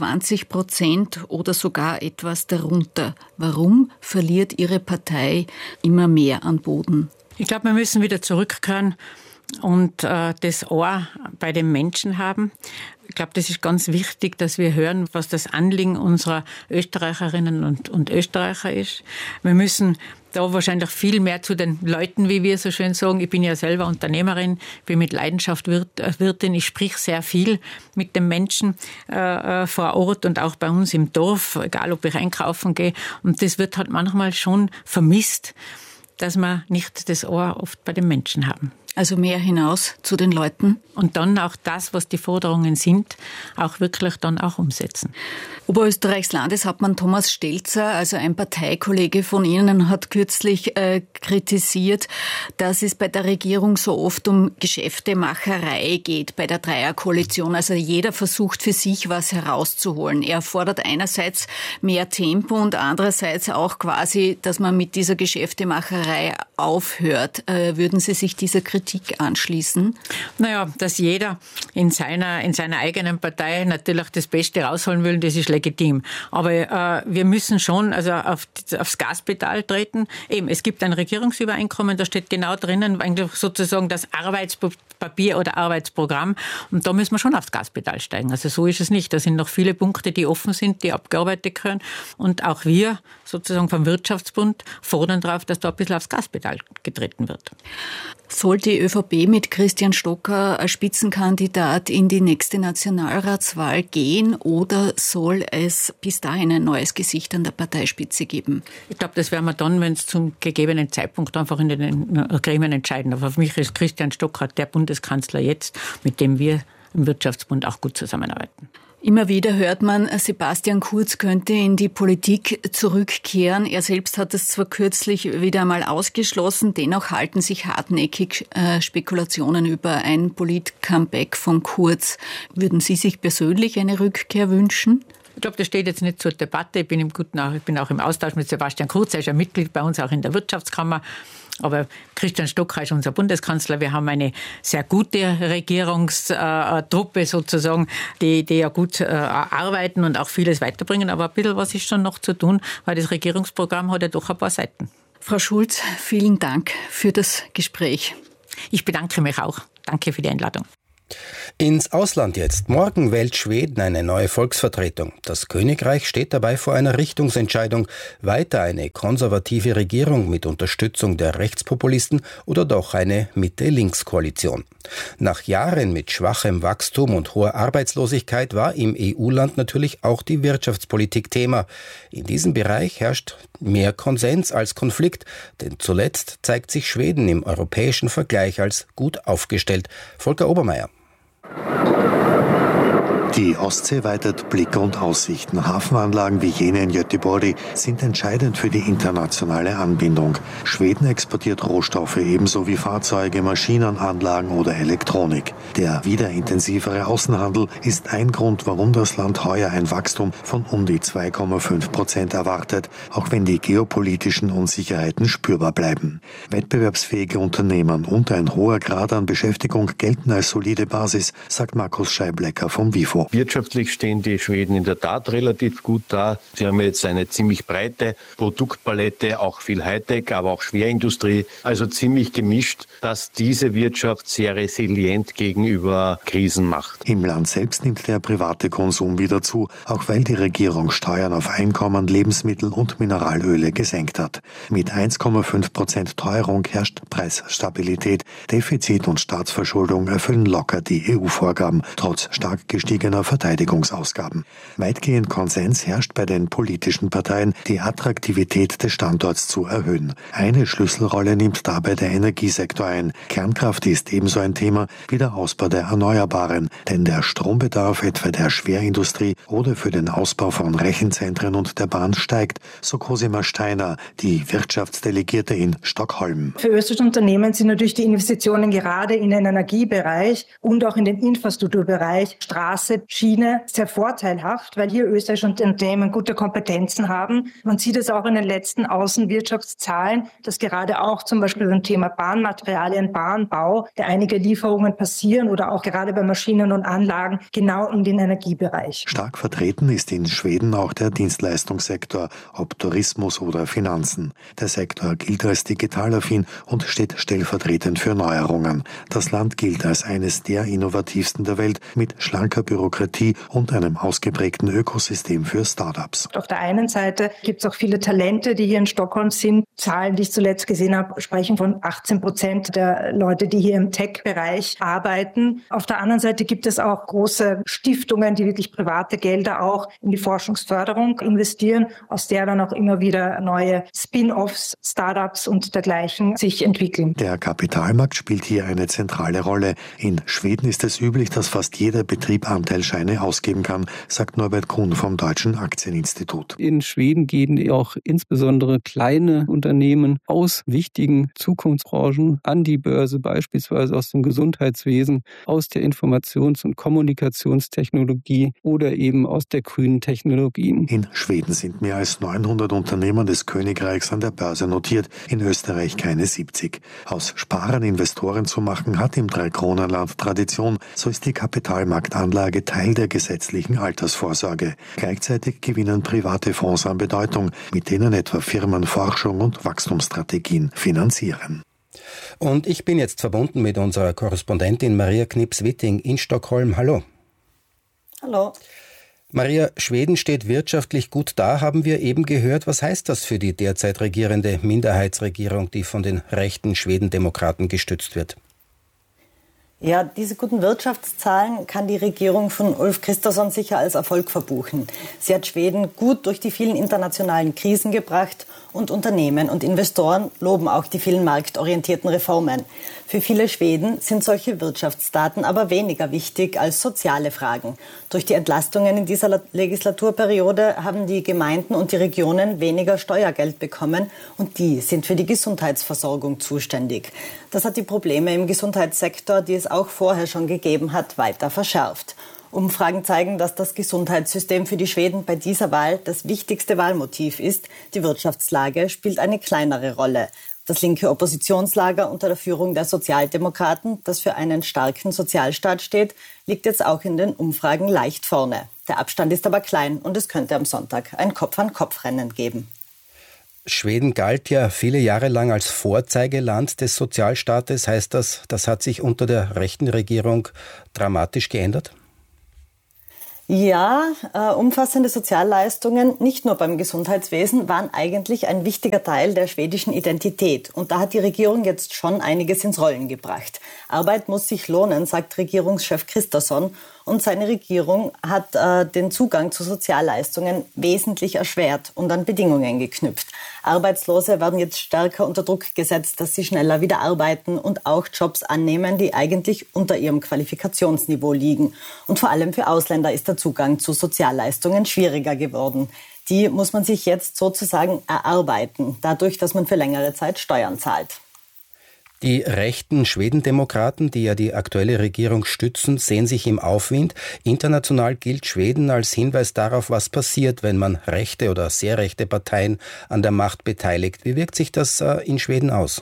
20% oder sogar etwas darunter. Warum verliert Ihre Partei immer mehr an Boden? Ich glaube, wir müssen wieder zurückkehren und das Ohr bei den Menschen haben. Ich glaube, das ist ganz wichtig, dass wir hören, was das Anliegen unserer Österreicherinnen und Österreicher ist. Wir müssen da wahrscheinlich viel mehr zu den Leuten, wie wir so schön sagen. Ich bin ja selber Unternehmerin, bin mit Leidenschaft Wirtin. Ich sprich sehr viel mit den Menschen vor Ort und auch bei uns im Dorf, egal ob ich einkaufen gehe. Und das wird halt manchmal schon vermisst, dass wir nicht das Ohr oft bei den Menschen haben. Also mehr hinaus zu den Leuten. Und dann auch das, was die Forderungen sind, auch wirklich dann auch umsetzen. Oberösterreichs Landeshauptmann Thomas Stelzer, also ein Parteikollege von Ihnen, hat kürzlich kritisiert, dass es bei der Regierung so oft um Geschäftemacherei geht bei der Dreierkoalition. Also jeder versucht für sich was herauszuholen. Er fordert einerseits mehr Tempo und andererseits auch quasi, dass man mit dieser Geschäftemacherei aufhört. Würden Sie sich dieser Kritik anschließen? Naja, dass jeder in seiner eigenen Partei natürlich das Beste rausholen will, das ist legitim. Aber wir müssen schon aufs Gaspedal treten. Eben, es gibt ein Regierungsübereinkommen, da steht genau drinnen, eigentlich sozusagen das Arbeitspapier oder Arbeitsprogramm. Und da müssen wir schon aufs Gaspedal steigen. Also so ist es nicht. Da sind noch viele Punkte, die offen sind, die abgearbeitet können. Und auch wir sozusagen vom Wirtschaftsbund fordern darauf, dass da ein bisschen aufs Gaspedal getreten wird. Soll die ÖVP mit Christian Stocker als Spitzenkandidat in die nächste Nationalratswahl gehen oder soll es bis dahin ein neues Gesicht an der Parteispitze geben? Ich glaube, das werden wir dann, wenn es zum gegebenen Zeitpunkt einfach in den Gremien entscheiden. Aber für mich ist Christian Stocker der Bundeskanzler jetzt, mit dem wir im Wirtschaftsbund auch gut zusammenarbeiten. Immer wieder hört man, Sebastian Kurz könnte in die Politik zurückkehren. Er selbst hat es zwar kürzlich wieder einmal ausgeschlossen, dennoch halten sich hartnäckig Spekulationen über ein Polit-Comeback von Kurz. Würden Sie sich persönlich eine Rückkehr wünschen? Ich glaube, das steht jetzt nicht zur Debatte. Ich bin auch im Austausch mit Sebastian Kurz. Er ist ja Mitglied bei uns auch in der Wirtschaftskammer. Aber Christian Stocker ist unser Bundeskanzler. Wir haben eine sehr gute Regierungstruppe sozusagen, die ja gut arbeiten und auch vieles weiterbringen. Aber ein bisschen was ist schon noch zu tun, weil das Regierungsprogramm hat ja doch ein paar Seiten. Frau Schulz, vielen Dank für das Gespräch. Ich bedanke mich auch. Danke für die Einladung. Ins Ausland jetzt. Morgen wählt Schweden eine neue Volksvertretung. Das Königreich steht dabei vor einer Richtungsentscheidung. Weiter eine konservative Regierung mit Unterstützung der Rechtspopulisten oder doch eine Mitte-Links-Koalition. Nach Jahren mit schwachem Wachstum und hoher Arbeitslosigkeit war im EU-Land natürlich auch die Wirtschaftspolitik Thema. In diesem Bereich herrscht mehr Konsens als Konflikt, denn zuletzt zeigt sich Schweden im europäischen Vergleich als gut aufgestellt. Volker Obermeier. Die Ostsee weitet Blicke und Aussichten. Hafenanlagen wie jene in Göteborg sind entscheidend für die internationale Anbindung. Schweden exportiert Rohstoffe ebenso wie Fahrzeuge, Maschinen, Anlagen oder Elektronik. Der wieder intensivere Außenhandel ist ein Grund, warum das Land heuer ein Wachstum von um die 2,5% erwartet, auch wenn die geopolitischen Unsicherheiten spürbar bleiben. Wettbewerbsfähige Unternehmen und ein hoher Grad an Beschäftigung gelten als solide Basis, sagt Markus Scheiblecker vom WIFO. Wirtschaftlich stehen die Schweden in der Tat relativ gut da. Sie haben jetzt eine ziemlich breite Produktpalette, auch viel Hightech, aber auch Schwerindustrie, also ziemlich gemischt, dass diese Wirtschaft sehr resilient gegenüber Krisen macht. Im Land selbst nimmt der private Konsum wieder zu, auch weil die Regierung Steuern auf Einkommen, Lebensmittel und Mineralöle gesenkt hat. Mit 1,5% Teuerung herrscht Preisstabilität. Defizit und Staatsverschuldung erfüllen locker die EU-Vorgaben, trotz stark gestiegener Verteidigungsausgaben. Weitgehend Konsens herrscht bei den politischen Parteien, die Attraktivität des Standorts zu erhöhen. Eine Schlüsselrolle nimmt dabei der Energiesektor ein. Kernkraft ist ebenso ein Thema wie der Ausbau der Erneuerbaren, denn der Strombedarf etwa der Schwerindustrie oder für den Ausbau von Rechenzentren und der Bahn steigt, so Cosima Steiner, die Wirtschaftsdelegierte in Stockholm. Für österreichische Unternehmen sind natürlich die Investitionen gerade in den Energiebereich und auch in den Infrastrukturbereich, Straße, Schiene, sehr vorteilhaft, weil hier österreichische Unternehmen gute Kompetenzen haben. Man sieht es auch in den letzten Außenwirtschaftszahlen, dass gerade auch zum Beispiel beim Thema Bahnmaterialien, Bahnbau, da einige Lieferungen passieren oder auch gerade bei Maschinen und Anlagen genau in den Energiebereich. Stark vertreten ist in Schweden auch der Dienstleistungssektor, ob Tourismus oder Finanzen. Der Sektor gilt als digitalaffin und steht stellvertretend für Neuerungen. Das Land gilt als eines der innovativsten der Welt mit schlanker Bürokratie und einem ausgeprägten Ökosystem für Startups. Auf der einen Seite gibt es auch viele Talente, die hier in Stockholm sind. Zahlen, die ich zuletzt gesehen habe, sprechen von 18% der Leute, die hier im Tech-Bereich arbeiten. Auf der anderen Seite gibt es auch große Stiftungen, die wirklich private Gelder auch in die Forschungsförderung investieren, aus der dann auch immer wieder neue Spin-offs, Startups und dergleichen sich entwickeln. Der Kapitalmarkt spielt hier eine zentrale Rolle. In Schweden ist es üblich, dass fast jeder Betrieb Anteile Geldscheine ausgeben kann, sagt Norbert Kuhn vom Deutschen Aktieninstitut. In Schweden gehen auch insbesondere kleine Unternehmen aus wichtigen Zukunftsbranchen an die Börse, beispielsweise aus dem Gesundheitswesen, aus der Informations- und Kommunikationstechnologie oder eben aus der grünen Technologien. In Schweden sind mehr als 900 Unternehmen des Königreichs an der Börse notiert, in Österreich keine 70. Aus Sparern Investoren zu machen, hat im Dreikronenland Tradition. So ist die Kapitalmarktanlage Teil der gesetzlichen Altersvorsorge. Gleichzeitig gewinnen private Fonds an Bedeutung, mit denen etwa Firmen Forschung und Wachstumsstrategien finanzieren. Und ich bin jetzt verbunden mit unserer Korrespondentin Maria Knips-Witting in Stockholm. Hallo. Hallo. Maria, Schweden steht wirtschaftlich gut da, haben wir eben gehört. Was heißt das für die derzeit regierende Minderheitsregierung, die von den rechten Schwedendemokraten gestützt wird? Ja, diese guten Wirtschaftszahlen kann die Regierung von Ulf Kristersson sicher als Erfolg verbuchen. Sie hat Schweden gut durch die vielen internationalen Krisen gebracht und Unternehmen und Investoren loben auch die vielen marktorientierten Reformen. Für viele Schweden sind solche Wirtschaftsdaten aber weniger wichtig als soziale Fragen. Durch die Entlastungen in dieser Legislaturperiode haben die Gemeinden und die Regionen weniger Steuergeld bekommen und die sind für die Gesundheitsversorgung zuständig. Das hat die Probleme im Gesundheitssektor, die es auch vorher schon gegeben hat, weiter verschärft. Umfragen zeigen, dass das Gesundheitssystem für die Schweden bei dieser Wahl das wichtigste Wahlmotiv ist. Die Wirtschaftslage spielt eine kleinere Rolle. Das linke Oppositionslager unter der Führung der Sozialdemokraten, das für einen starken Sozialstaat steht, liegt jetzt auch in den Umfragen leicht vorne. Der Abstand ist aber klein und es könnte am Sonntag ein Kopf-an-Kopf-Rennen geben. Schweden galt ja viele Jahre lang als Vorzeigeland des Sozialstaates. Heißt das, das hat sich unter der rechten Regierung dramatisch geändert? Ja, umfassende Sozialleistungen, nicht nur beim Gesundheitswesen, waren eigentlich ein wichtiger Teil der schwedischen Identität. Und da hat die Regierung jetzt schon einiges ins Rollen gebracht. Arbeit muss sich lohnen, sagt Regierungschef Kristersson. Und seine Regierung hat den Zugang zu Sozialleistungen wesentlich erschwert und an Bedingungen geknüpft. Arbeitslose werden jetzt stärker unter Druck gesetzt, dass sie schneller wieder arbeiten und auch Jobs annehmen, die eigentlich unter ihrem Qualifikationsniveau liegen. Und vor allem für Ausländer ist der Zugang zu Sozialleistungen schwieriger geworden. Die muss man sich jetzt sozusagen erarbeiten, dadurch, dass man für längere Zeit Steuern zahlt. Die rechten Schwedendemokraten, die ja die aktuelle Regierung stützen, sehen sich im Aufwind. International gilt Schweden als Hinweis darauf, was passiert, wenn man rechte oder sehr rechte Parteien an der Macht beteiligt. Wie wirkt sich das in Schweden aus?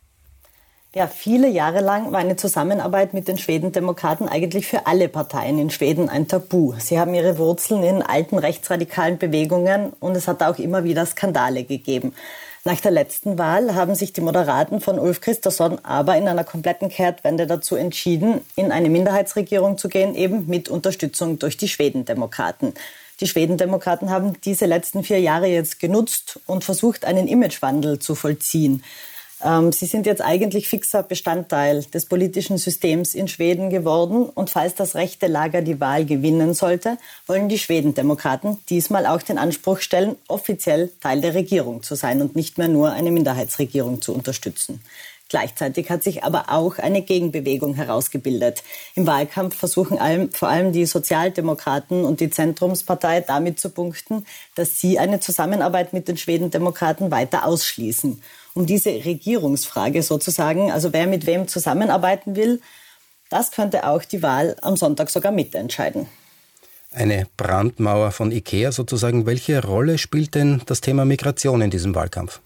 Ja, viele Jahre lang war eine Zusammenarbeit mit den Schwedendemokraten eigentlich für alle Parteien in Schweden ein Tabu. Sie haben ihre Wurzeln in alten rechtsradikalen Bewegungen und es hat auch immer wieder Skandale gegeben. Nach der letzten Wahl haben sich die Moderaten von Ulf Kristersson aber in einer kompletten Kehrtwende dazu entschieden, in eine Minderheitsregierung zu gehen, eben mit Unterstützung durch die Schwedendemokraten. Die Schwedendemokraten haben diese letzten 4 Jahre jetzt genutzt und versucht, einen Imagewandel zu vollziehen. Sie sind jetzt eigentlich fixer Bestandteil des politischen Systems in Schweden geworden. Und falls das rechte Lager die Wahl gewinnen sollte, wollen die Schwedendemokraten diesmal auch den Anspruch stellen, offiziell Teil der Regierung zu sein und nicht mehr nur eine Minderheitsregierung zu unterstützen. Gleichzeitig hat sich aber auch eine Gegenbewegung herausgebildet. Im Wahlkampf versuchen vor allem die Sozialdemokraten und die Zentrumspartei damit zu punkten, dass sie eine Zusammenarbeit mit den Schwedendemokraten weiter ausschließen. Um diese Regierungsfrage sozusagen, also wer mit wem zusammenarbeiten will, das könnte auch die Wahl am Sonntag sogar mitentscheiden. Eine Brandmauer von Ikea sozusagen. Welche Rolle spielt denn das Thema Migration in diesem Wahlkampf?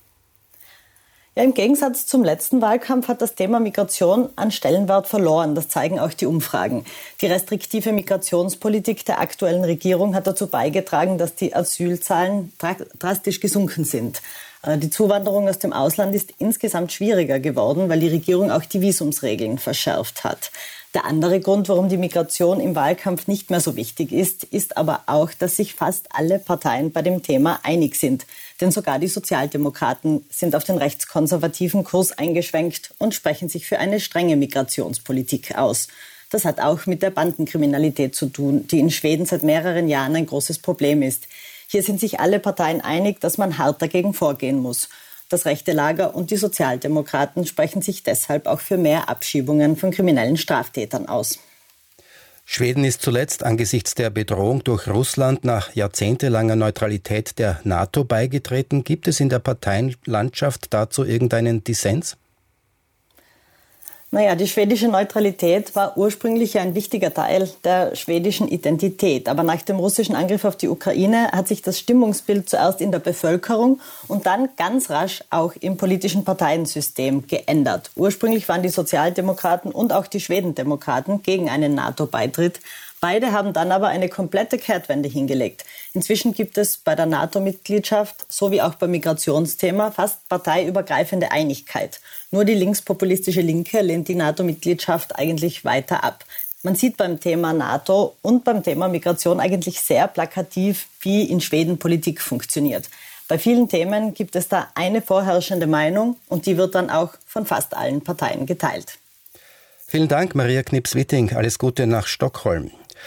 Ja, im Gegensatz zum letzten Wahlkampf hat das Thema Migration an Stellenwert verloren. Das zeigen auch die Umfragen. Die restriktive Migrationspolitik der aktuellen Regierung hat dazu beigetragen, dass die Asylzahlen drastisch gesunken sind. Die Zuwanderung aus dem Ausland ist insgesamt schwieriger geworden, weil die Regierung auch die Visumsregeln verschärft hat. Der andere Grund, warum die Migration im Wahlkampf nicht mehr so wichtig ist, ist aber auch, dass sich fast alle Parteien bei dem Thema einig sind. Denn sogar die Sozialdemokraten sind auf den rechtskonservativen Kurs eingeschwenkt und sprechen sich für eine strenge Migrationspolitik aus. Das hat auch mit der Bandenkriminalität zu tun, die in Schweden seit mehreren Jahren ein großes Problem ist. Hier sind sich alle Parteien einig, dass man hart dagegen vorgehen muss. Das rechte Lager und die Sozialdemokraten sprechen sich deshalb auch für mehr Abschiebungen von kriminellen Straftätern aus. Schweden ist zuletzt angesichts der Bedrohung durch Russland nach jahrzehntelanger Neutralität der NATO beigetreten. Gibt es in der Parteienlandschaft dazu irgendeinen Dissens? Naja, die schwedische Neutralität war ursprünglich ein wichtiger Teil der schwedischen Identität. Aber nach dem russischen Angriff auf die Ukraine hat sich das Stimmungsbild zuerst in der Bevölkerung und dann ganz rasch auch im politischen Parteiensystem geändert. Ursprünglich waren die Sozialdemokraten und auch die Schwedendemokraten gegen einen NATO-Beitritt. Beide haben dann aber eine komplette Kehrtwende hingelegt. Inzwischen gibt es bei der NATO-Mitgliedschaft sowie auch beim Migrationsthema fast parteiübergreifende Einigkeit. Nur die linkspopulistische Linke lehnt die NATO-Mitgliedschaft eigentlich weiter ab. Man sieht beim Thema NATO und beim Thema Migration eigentlich sehr plakativ, wie in Schweden Politik funktioniert. Bei vielen Themen gibt es da eine vorherrschende Meinung und die wird dann auch von fast allen Parteien geteilt. Vielen Dank, Maria Knips-Witting. Alles Gute nach Stockholm.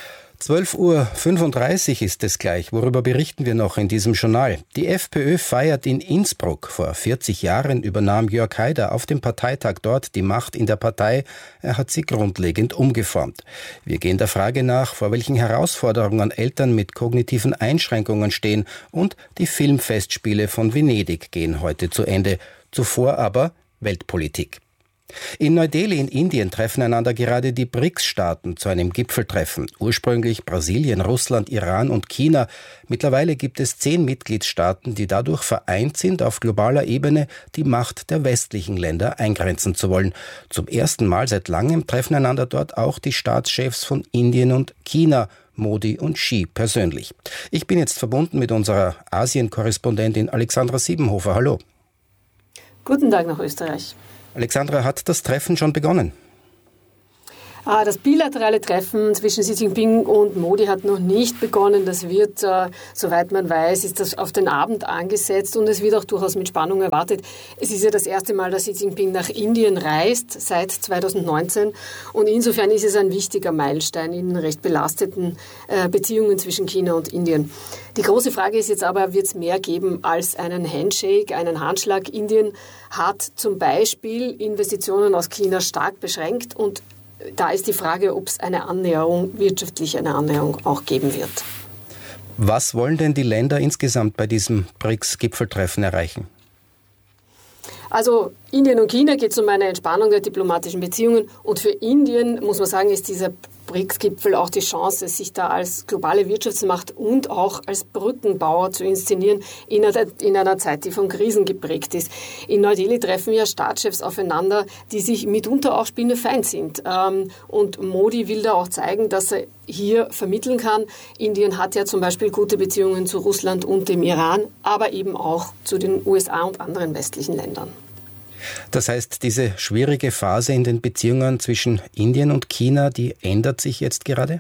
12:35 Uhr ist es gleich. Worüber berichten wir noch in diesem Journal? Die FPÖ feiert in Innsbruck. Vor 40 Jahren übernahm Jörg Haider auf dem Parteitag dort die Macht in der Partei. Er hat sie grundlegend umgeformt. Wir gehen der Frage nach, vor welchen Herausforderungen Eltern mit kognitiven Einschränkungen stehen. Und die Filmfestspiele von Venedig gehen heute zu Ende. Zuvor aber Weltpolitik. In Neu-Delhi in Indien treffen einander gerade die BRICS-Staaten zu einem Gipfeltreffen. Ursprünglich Brasilien, Russland, Iran und China. Mittlerweile gibt es 10 Mitgliedstaaten, die dadurch vereint sind, auf globaler Ebene die Macht der westlichen Länder eingrenzen zu wollen. Zum ersten Mal seit langem treffen einander dort auch die Staatschefs von Indien und China, Modi und Xi persönlich. Ich bin jetzt verbunden mit unserer Asien-Korrespondentin Alexandra Siebenhofer. Hallo. Guten Tag nach Österreich. Alexandra, hat das Treffen schon begonnen? Das bilaterale Treffen zwischen Xi Jinping und Modi hat noch nicht begonnen. Das wird, soweit man weiß, ist das auf den Abend angesetzt und es wird auch durchaus mit Spannung erwartet. Es ist ja das erste Mal, dass Xi Jinping nach Indien reist, seit 2019. Und insofern ist es ein wichtiger Meilenstein in den recht belasteten Beziehungen zwischen China und Indien. Die große Frage ist jetzt aber, wird es mehr geben als einen Handshake, einen Handschlag? Indien hat zum Beispiel Investitionen aus China stark beschränkt und da ist die Frage, ob es eine Annäherung, wirtschaftlich eine Annäherung auch geben wird. Was wollen denn die Länder insgesamt bei diesem BRICS-Gipfeltreffen erreichen? Also Indien und China geht es um eine Entspannung der diplomatischen Beziehungen und für Indien, muss man sagen, ist dieser BRICS-Gipfel auch die Chance, sich da als globale Wirtschaftsmacht und auch als Brückenbauer zu inszenieren in einer Zeit, die von Krisen geprägt ist. In Neu-Delhi treffen ja Staatschefs aufeinander, die sich mitunter auch spinnefeind sind. Und Modi will da auch zeigen, dass er hier vermitteln kann. Indien hat ja zum Beispiel gute Beziehungen zu Russland und dem Iran, aber eben auch zu den USA und anderen westlichen Ländern. Das heißt, diese schwierige Phase in den Beziehungen zwischen Indien und China, die ändert sich jetzt gerade?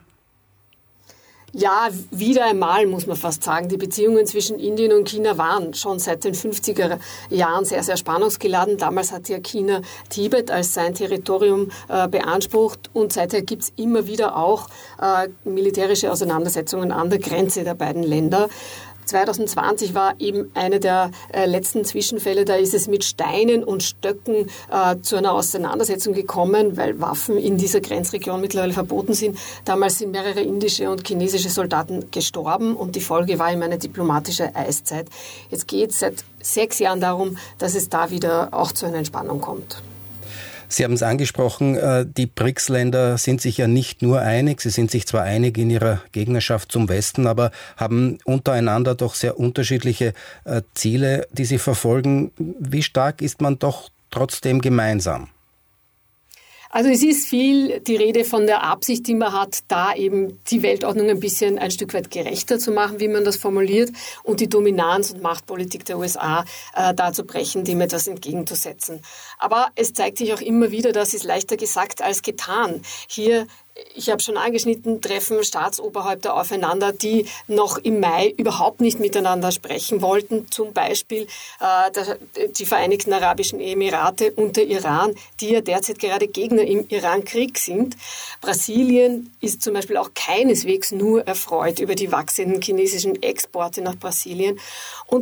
Ja, wieder einmal muss man fast sagen. Die Beziehungen zwischen Indien und China waren schon seit den 50er Jahren sehr, sehr spannungsgeladen. Damals hat ja China Tibet als sein Territorium beansprucht und seither gibt es immer wieder auch militärische Auseinandersetzungen an der Grenze der beiden Länder. 2020 war eben eine der letzten Zwischenfälle. Da ist es mit Steinen und Stöcken zu einer Auseinandersetzung gekommen, weil Waffen in dieser Grenzregion mittlerweile verboten sind. Damals sind mehrere indische und chinesische Soldaten gestorben und die Folge war eben eine diplomatische Eiszeit. Jetzt geht es seit 6 Jahren darum, dass es da wieder auch zu einer Entspannung kommt. Sie haben es angesprochen, die BRICS-Länder sind sich ja nicht nur einig, sie sind sich zwar einig in ihrer Gegnerschaft zum Westen, aber haben untereinander doch sehr unterschiedliche Ziele, die sie verfolgen. Wie stark ist man doch trotzdem gemeinsam? Also es ist viel die Rede von der Absicht, die man hat, da eben die Weltordnung ein Stück weit gerechter zu machen, wie man das formuliert, und die Dominanz- und Machtpolitik der USA da zu brechen, dem etwas entgegenzusetzen. Aber es zeigt sich auch immer wieder, das ist leichter gesagt als getan. Hier, ich habe schon angeschnitten, treffen Staatsoberhäupter aufeinander, die noch im Mai überhaupt nicht miteinander sprechen wollten. Zum Beispiel die Vereinigten Arabischen Emirate und der Iran, die ja derzeit gerade Gegner im Iran-Krieg sind. Brasilien ist zum Beispiel auch keineswegs nur erfreut über die wachsenden chinesischen Exporte nach Brasilien. Und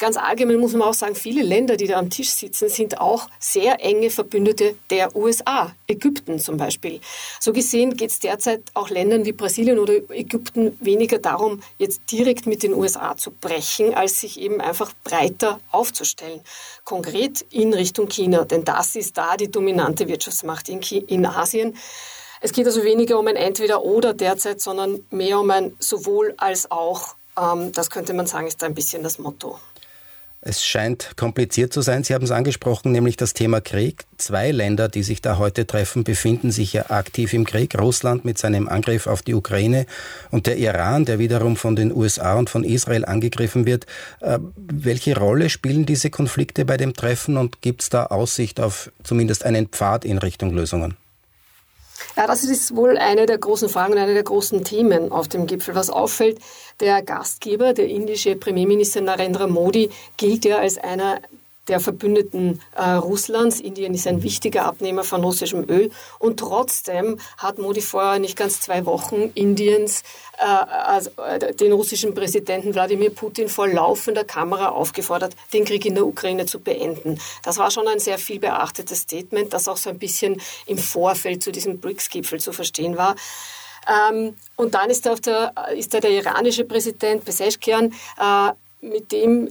ganz allgemein muss man auch sagen, viele Länder, die da am Tisch sitzen, sind auch sehr enge Verbündete der USA. Ägypten zum Beispiel. So gesehen geht es derzeit auch Ländern wie Brasilien oder Ägypten weniger darum, jetzt direkt mit den USA zu brechen, als sich eben einfach breiter aufzustellen. Konkret in Richtung China, denn das ist da die dominante Wirtschaftsmacht in Asien. Es geht also weniger um ein Entweder-Oder derzeit, sondern mehr um ein Sowohl als auch. Das könnte man sagen, ist da ein bisschen das Motto. Es scheint kompliziert zu sein. Sie haben es angesprochen, nämlich das Thema Krieg. 2 Länder, die sich da heute treffen, befinden sich ja aktiv im Krieg. Russland mit seinem Angriff auf die Ukraine und der Iran, der wiederum von den USA und von Israel angegriffen wird. Welche Rolle spielen diese Konflikte bei dem Treffen und gibt es da Aussicht auf zumindest einen Pfad in Richtung Lösungen? Ja, das ist wohl eine der großen Fragen und eine der großen Themen auf dem Gipfel. Was auffällt, der Gastgeber, der indische Premierminister Narendra Modi, gilt ja als einer der Verbündeten Russlands. Indien ist ein wichtiger Abnehmer von russischem Öl. Und trotzdem hat Modi vor nicht ganz 2 Wochen Indiens den russischen Präsidenten Wladimir Putin vor laufender Kamera aufgefordert, den Krieg in der Ukraine zu beenden. Das war schon ein sehr viel beachtetes Statement, das auch so ein bisschen im Vorfeld zu diesem BRICS-Gipfel zu verstehen war. Und dann ist da der iranische Präsident Pezeshkian, mit dem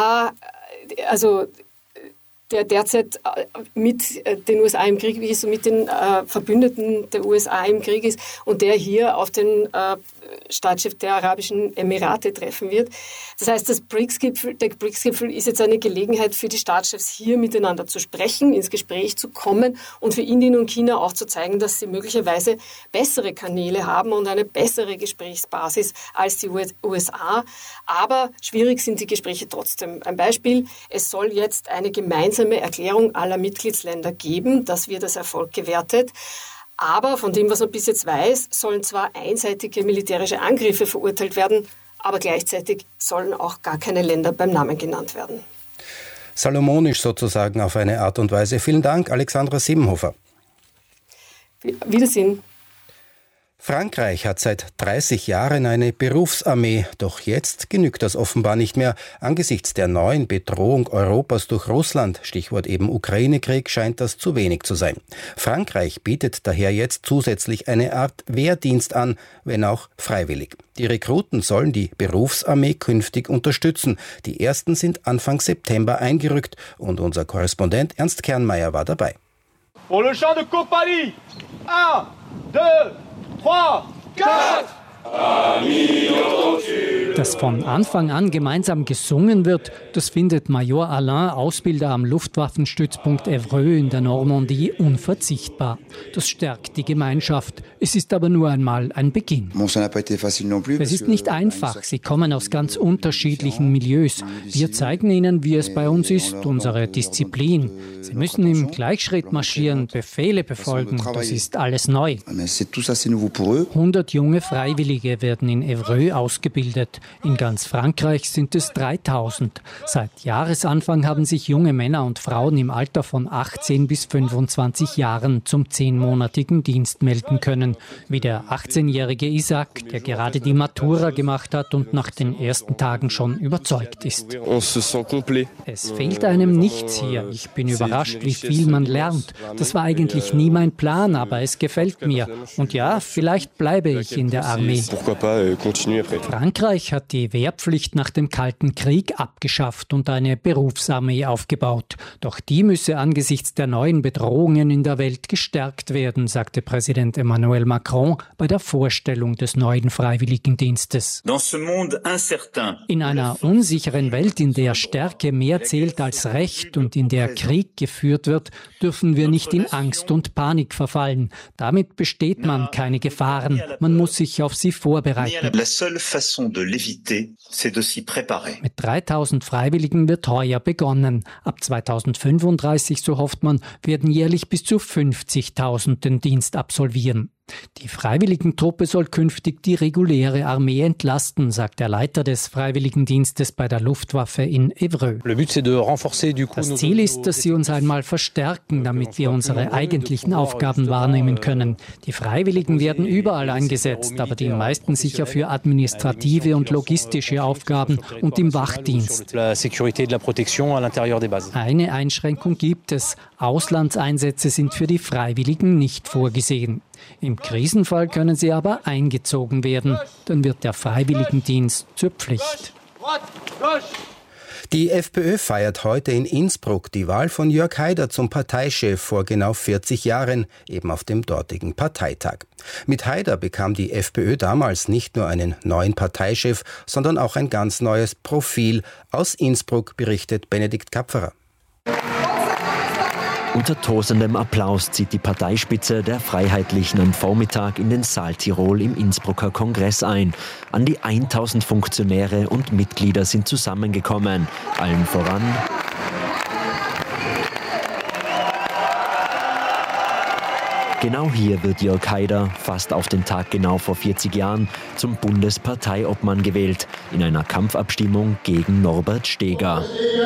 der derzeit mit den USA im Krieg ist und mit den Verbündeten der USA im Krieg ist und der hier auf den Staatschef der Arabischen Emirate treffen wird. Das heißt, der BRICS-Gipfel ist jetzt eine Gelegenheit für die Staatschefs, hier miteinander zu sprechen, ins Gespräch zu kommen und für Indien und China auch zu zeigen, dass sie möglicherweise bessere Kanäle haben und eine bessere Gesprächsbasis als die USA. Aber schwierig sind die Gespräche trotzdem. Ein Beispiel, es soll jetzt eine gemeinsame Erklärung aller Mitgliedsländer geben. Das wird als Erfolg gewertet. Aber von dem, was man bis jetzt weiß, sollen zwar einseitige militärische Angriffe verurteilt werden, aber gleichzeitig sollen auch gar keine Länder beim Namen genannt werden. Salomonisch sozusagen auf eine Art und Weise. Vielen Dank, Alexandra Siebenhofer. Wiedersehen. Frankreich hat seit 30 Jahren eine Berufsarmee, doch jetzt genügt das offenbar nicht mehr. Angesichts der neuen Bedrohung Europas durch Russland, Stichwort eben Ukraine-Krieg, scheint das zu wenig zu sein. Frankreich bietet daher jetzt zusätzlich eine Art Wehrdienst an, wenn auch freiwillig. Die Rekruten sollen die Berufsarmee künftig unterstützen. Die ersten sind Anfang September eingerückt und unser Korrespondent Ernst Kernmeier war dabei. Pour le champ de compagnie. 1, 2, 3, 4. Dass von Anfang an gemeinsam gesungen wird, das findet Major Alain, Ausbilder am Luftwaffenstützpunkt Évreux in der Normandie, unverzichtbar. Das stärkt die Gemeinschaft. Es ist aber nur einmal ein Beginn. Es ist nicht einfach. Sie kommen aus ganz unterschiedlichen Milieus. Wir zeigen ihnen, wie es bei uns ist, unsere Disziplin. Sie müssen im Gleichschritt marschieren, Befehle befolgen. Das ist alles neu. 100 junge Freiwillige werden in Évreux ausgebildet. In ganz Frankreich sind es 3000. Seit Jahresanfang haben sich junge Männer und Frauen im Alter von 18 bis 25 Jahren zum 10-monatigen Dienst melden können. Wie der 18-jährige Isaac, der gerade die Matura gemacht hat und nach den ersten Tagen schon überzeugt ist. Es fehlt einem nichts hier. Ich bin überrascht, wie viel man lernt. Das war eigentlich nie mein Plan, aber es gefällt mir. Und ja, vielleicht bleibe ich in der Armee. Frankreich hat die Wehrpflicht nach dem Kalten Krieg abgeschafft und eine Berufsarmee aufgebaut. Doch die müsse angesichts der neuen Bedrohungen in der Welt gestärkt werden, sagte Präsident Emmanuel Macron bei der Vorstellung des neuen Freiwilligendienstes. In einer unsicheren Welt, in der Stärke mehr zählt als Recht und in der Krieg geführt wird, dürfen wir nicht in Angst und Panik verfallen. Damit besteht man keine Gefahren. Man muss sich auf sie vorbereiten. Mit 3000 Freiwilligen wird heuer begonnen. Ab 2035, so hofft man, werden jährlich bis zu 50.000 den Dienst absolvieren. Die Freiwilligentruppe soll künftig die reguläre Armee entlasten, sagt der Leiter des Freiwilligendienstes bei der Luftwaffe in Évreux. Das Ziel ist, dass sie uns einmal verstärken, damit wir unsere eigentlichen Aufgaben wahrnehmen können. Die Freiwilligen werden überall eingesetzt, aber die meisten sicher für administrative und logistische Aufgaben und im Wachdienst. Eine Einschränkung gibt es. Auslandseinsätze sind für die Freiwilligen nicht vorgesehen. Im Krisenfall können sie aber eingezogen werden. Dann wird der Freiwilligendienst zur Pflicht. Die FPÖ feiert heute in Innsbruck die Wahl von Jörg Haider zum Parteichef vor genau 40 Jahren, eben auf dem dortigen Parteitag. Mit Haider bekam die FPÖ damals nicht nur einen neuen Parteichef, sondern auch ein ganz neues Profil. Aus Innsbruck berichtet Benedikt Kapferer. Unter tosendem Applaus zieht die Parteispitze der Freiheitlichen am Vormittag in den Saal Tirol im Innsbrucker Kongress ein. An die 1000 Funktionäre und Mitglieder sind zusammengekommen. Allen voran genau hier wird Jörg Haider, fast auf den Tag genau vor 40 Jahren, zum Bundesparteiobmann gewählt, in einer Kampfabstimmung gegen Norbert Steger.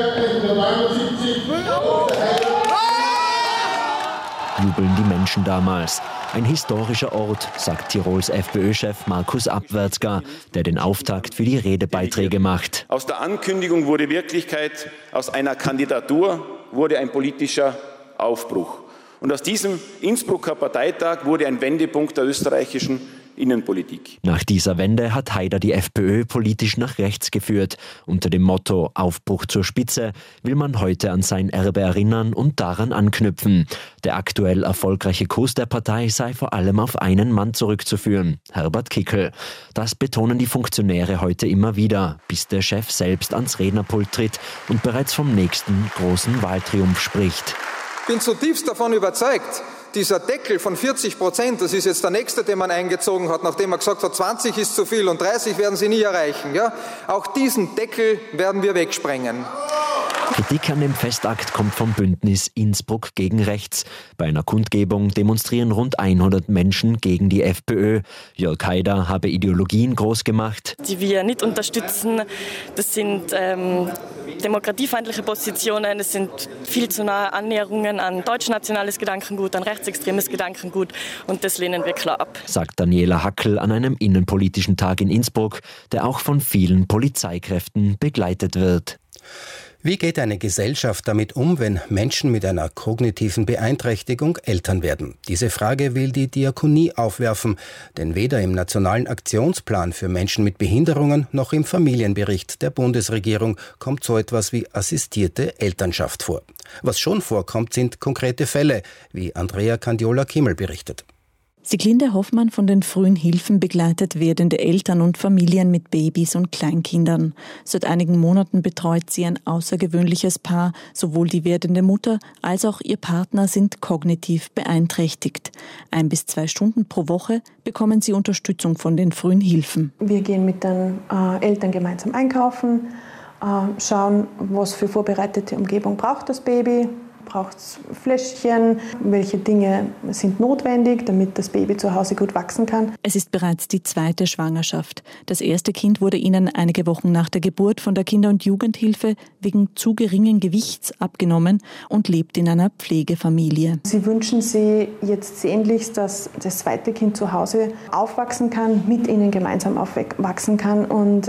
Jubeln die Menschen damals. Ein historischer Ort, sagt Tirols FPÖ-Chef Markus Abwärtsger, der den Auftakt für die Redebeiträge macht. Aus der Ankündigung wurde Wirklichkeit, aus einer Kandidatur wurde ein politischer Aufbruch. Und aus diesem Innsbrucker Parteitag wurde ein Wendepunkt der österreichischen Innenpolitik. Nach dieser Wende hat Haider die FPÖ politisch nach rechts geführt. Unter dem Motto Aufbruch zur Spitze will man heute an sein Erbe erinnern und daran anknüpfen. Der aktuell erfolgreiche Kurs der Partei sei vor allem auf einen Mann zurückzuführen, Herbert Kickl. Das betonen die Funktionäre heute immer wieder, bis der Chef selbst ans Rednerpult tritt und bereits vom nächsten großen Wahltriumph spricht. Ich bin zutiefst davon überzeugt, dieser Deckel von 40%, das ist jetzt der nächste, den man eingezogen hat, nachdem man gesagt hat, 20 ist zu viel und 30 werden sie nie erreichen. Ja? Auch diesen Deckel werden wir wegsprengen. Kritik an dem Festakt kommt vom Bündnis Innsbruck gegen Rechts. Bei einer Kundgebung demonstrieren rund 100 Menschen gegen die FPÖ. Jörg Haider habe Ideologien groß gemacht, die wir nicht unterstützen. Das sind demokratiefeindliche Positionen, es sind viel zu nahe Annäherungen an deutschnationales Gedankengut, an rechtsextremes Gedankengut und das lehnen wir klar ab, sagt Daniela Hackl an einem innenpolitischen Tag in Innsbruck, der auch von vielen Polizeikräften begleitet wird. Wie geht eine Gesellschaft damit um, wenn Menschen mit einer kognitiven Beeinträchtigung Eltern werden? Diese Frage will die Diakonie aufwerfen, denn weder im Nationalen Aktionsplan für Menschen mit Behinderungen noch im Familienbericht der Bundesregierung kommt so etwas wie assistierte Elternschaft vor. Was schon vorkommt, sind konkrete Fälle, wie Andrea Candiola-Kimmel berichtet. Sieglinde Hoffmann von den frühen Hilfen begleitet werdende Eltern und Familien mit Babys und Kleinkindern. Seit einigen Monaten betreut sie ein außergewöhnliches Paar. Sowohl die werdende Mutter als auch ihr Partner sind kognitiv beeinträchtigt. 1 bis 2 Stunden pro Woche bekommen sie Unterstützung von den frühen Hilfen. Wir gehen mit den Eltern gemeinsam einkaufen, schauen, was für vorbereitete Umgebung braucht das Baby. Braucht es Fläschchen? Welche Dinge sind notwendig, damit das Baby zu Hause gut wachsen kann? Es ist bereits die 2. Schwangerschaft. Das erste Kind wurde ihnen einige Wochen nach der Geburt von der Kinder- und Jugendhilfe wegen zu geringen Gewichts abgenommen und lebt in einer Pflegefamilie. Sie wünschen sich jetzt sehnlichst, dass das zweite Kind zu Hause aufwachsen kann, mit ihnen gemeinsam aufwachsen kann und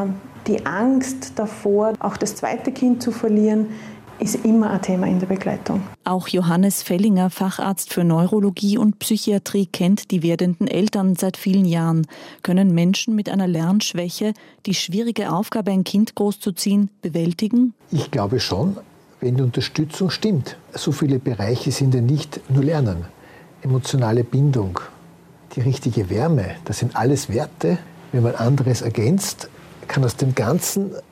die Angst davor, auch das zweite Kind zu verlieren, ist immer ein Thema in der Begleitung. Auch Johannes Fellinger, Facharzt für Neurologie und Psychiatrie, kennt die werdenden Eltern seit vielen Jahren. Können Menschen mit einer Lernschwäche die schwierige Aufgabe, ein Kind großzuziehen, bewältigen? Ich glaube schon, wenn die Unterstützung stimmt. So viele Bereiche sind ja nicht nur Lernen. Emotionale Bindung, die richtige Wärme, das sind alles Werte. Wenn man anderes ergänzt, kann aus dem Ganzen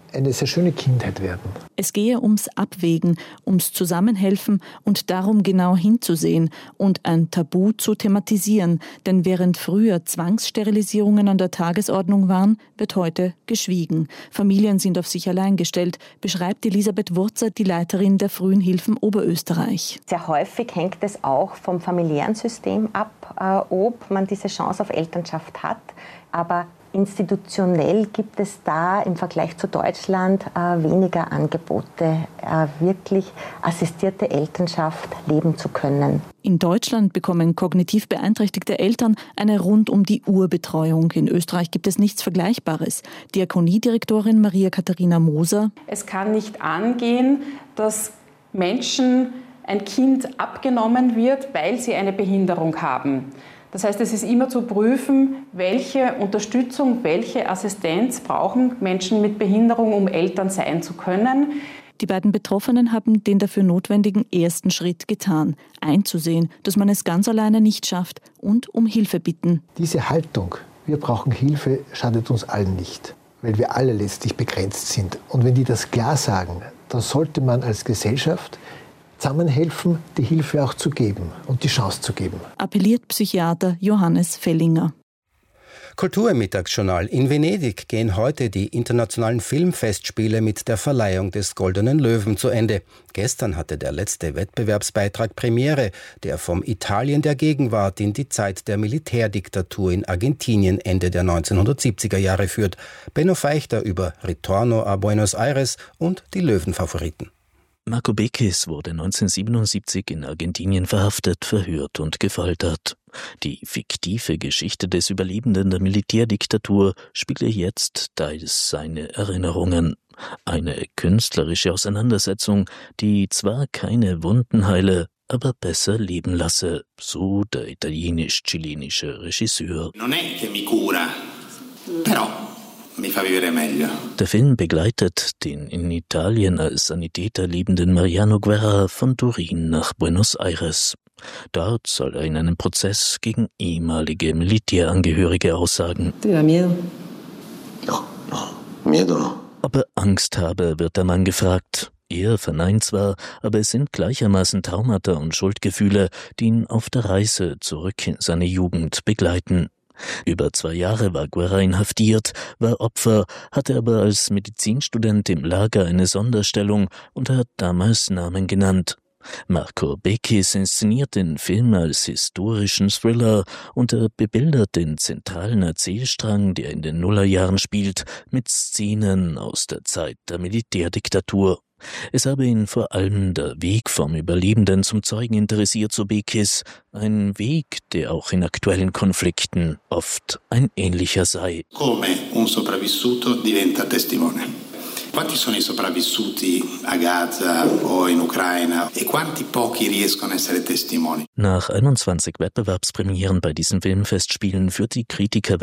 eine sehr schöne Kindheit werden. Es gehe ums Abwägen, ums Zusammenhelfen und darum genau hinzusehen und ein Tabu zu thematisieren. Denn während früher Zwangssterilisierungen an der Tagesordnung waren, wird heute geschwiegen. Familien sind auf sich allein gestellt, beschreibt Elisabeth Wurzer, die Leiterin der Frühen Hilfen Oberösterreich. Sehr häufig hängt es auch vom familiären System ab, ob man diese Chance auf Elternschaft hat. Aber institutionell gibt es da im Vergleich zu Deutschland weniger Angebote, wirklich assistierte Elternschaft leben zu können. In Deutschland bekommen kognitiv beeinträchtigte Eltern eine Rund-um-die-Uhr-Betreuung. In Österreich gibt es nichts Vergleichbares. Diakoniedirektorin Maria Katharina Moser. Es kann nicht angehen, dass Menschen ein Kind abgenommen wird, weil sie eine Behinderung haben. Das heißt, es ist immer zu prüfen, welche Unterstützung, welche Assistenz brauchen Menschen mit Behinderung, um Eltern sein zu können. Die beiden Betroffenen haben den dafür notwendigen ersten Schritt getan, einzusehen, dass man es ganz alleine nicht schafft und um Hilfe bitten. Diese Haltung, wir brauchen Hilfe, schadet uns allen nicht, weil wir alle letztlich begrenzt sind. Und wenn die das klar sagen, dann sollte man als Gesellschaft zusammenhelfen, die Hilfe auch zu geben und die Chance zu geben. Appelliert Psychiater Johannes Fellinger. Kultur im Mittagsjournal. In Venedig gehen heute die internationalen Filmfestspiele mit der Verleihung des Goldenen Löwen zu Ende. Gestern hatte der letzte Wettbewerbsbeitrag Premiere, der vom Italien der Gegenwart in die Zeit der Militärdiktatur in Argentinien Ende der 1970er Jahre führt. Benno Feichter über Ritorno a Buenos Aires und die Löwenfavoriten. Marco Bekis wurde 1977 in Argentinien verhaftet, verhört und gefoltert. Die fiktive Geschichte des Überlebenden der Militärdiktatur spiegle jetzt teils seine Erinnerungen. Eine künstlerische Auseinandersetzung, die zwar keine Wunden heile, aber besser leben lasse, so der italienisch-chilenische Regisseur. Non è che mi cura, però mi fa vivere meglio. Der Film begleitet den in Italien als Sanitäter lebenden Mariano Guerra von Turin nach Buenos Aires. Dort soll er in einem Prozess gegen ehemalige Militärangehörige aussagen. Miedo? No, miedo no. Ob er Angst habe, wird der Mann gefragt. Er verneint zwar, aber es sind gleichermaßen Traumata und Schuldgefühle, die ihn auf der Reise zurück in seine Jugend begleiten. Über 2 Jahre war Guerra inhaftiert, war Opfer, hatte aber als Medizinstudent im Lager eine Sonderstellung und hat damals Namen genannt. Marco Bekis inszeniert den Film als historischen Thriller und er bebildert den zentralen Erzählstrang, der in den Nullerjahren spielt, mit Szenen aus der Zeit der Militärdiktatur. Es habe ihn vor allem der Weg vom Überlebenden zum Zeugen interessiert, so Bekis. Ein Weg, der auch in aktuellen Konflikten oft ein ähnlicher sei. Come un sopravvissuto diventa testimone. Quanti sono i sopravvissuti a Gaza o in Ucraina e quanti pochi riescono a essere testimoni? Nach 21 Wettbewerbspremieren bei diesen Filmfestspielen führt die Kritiker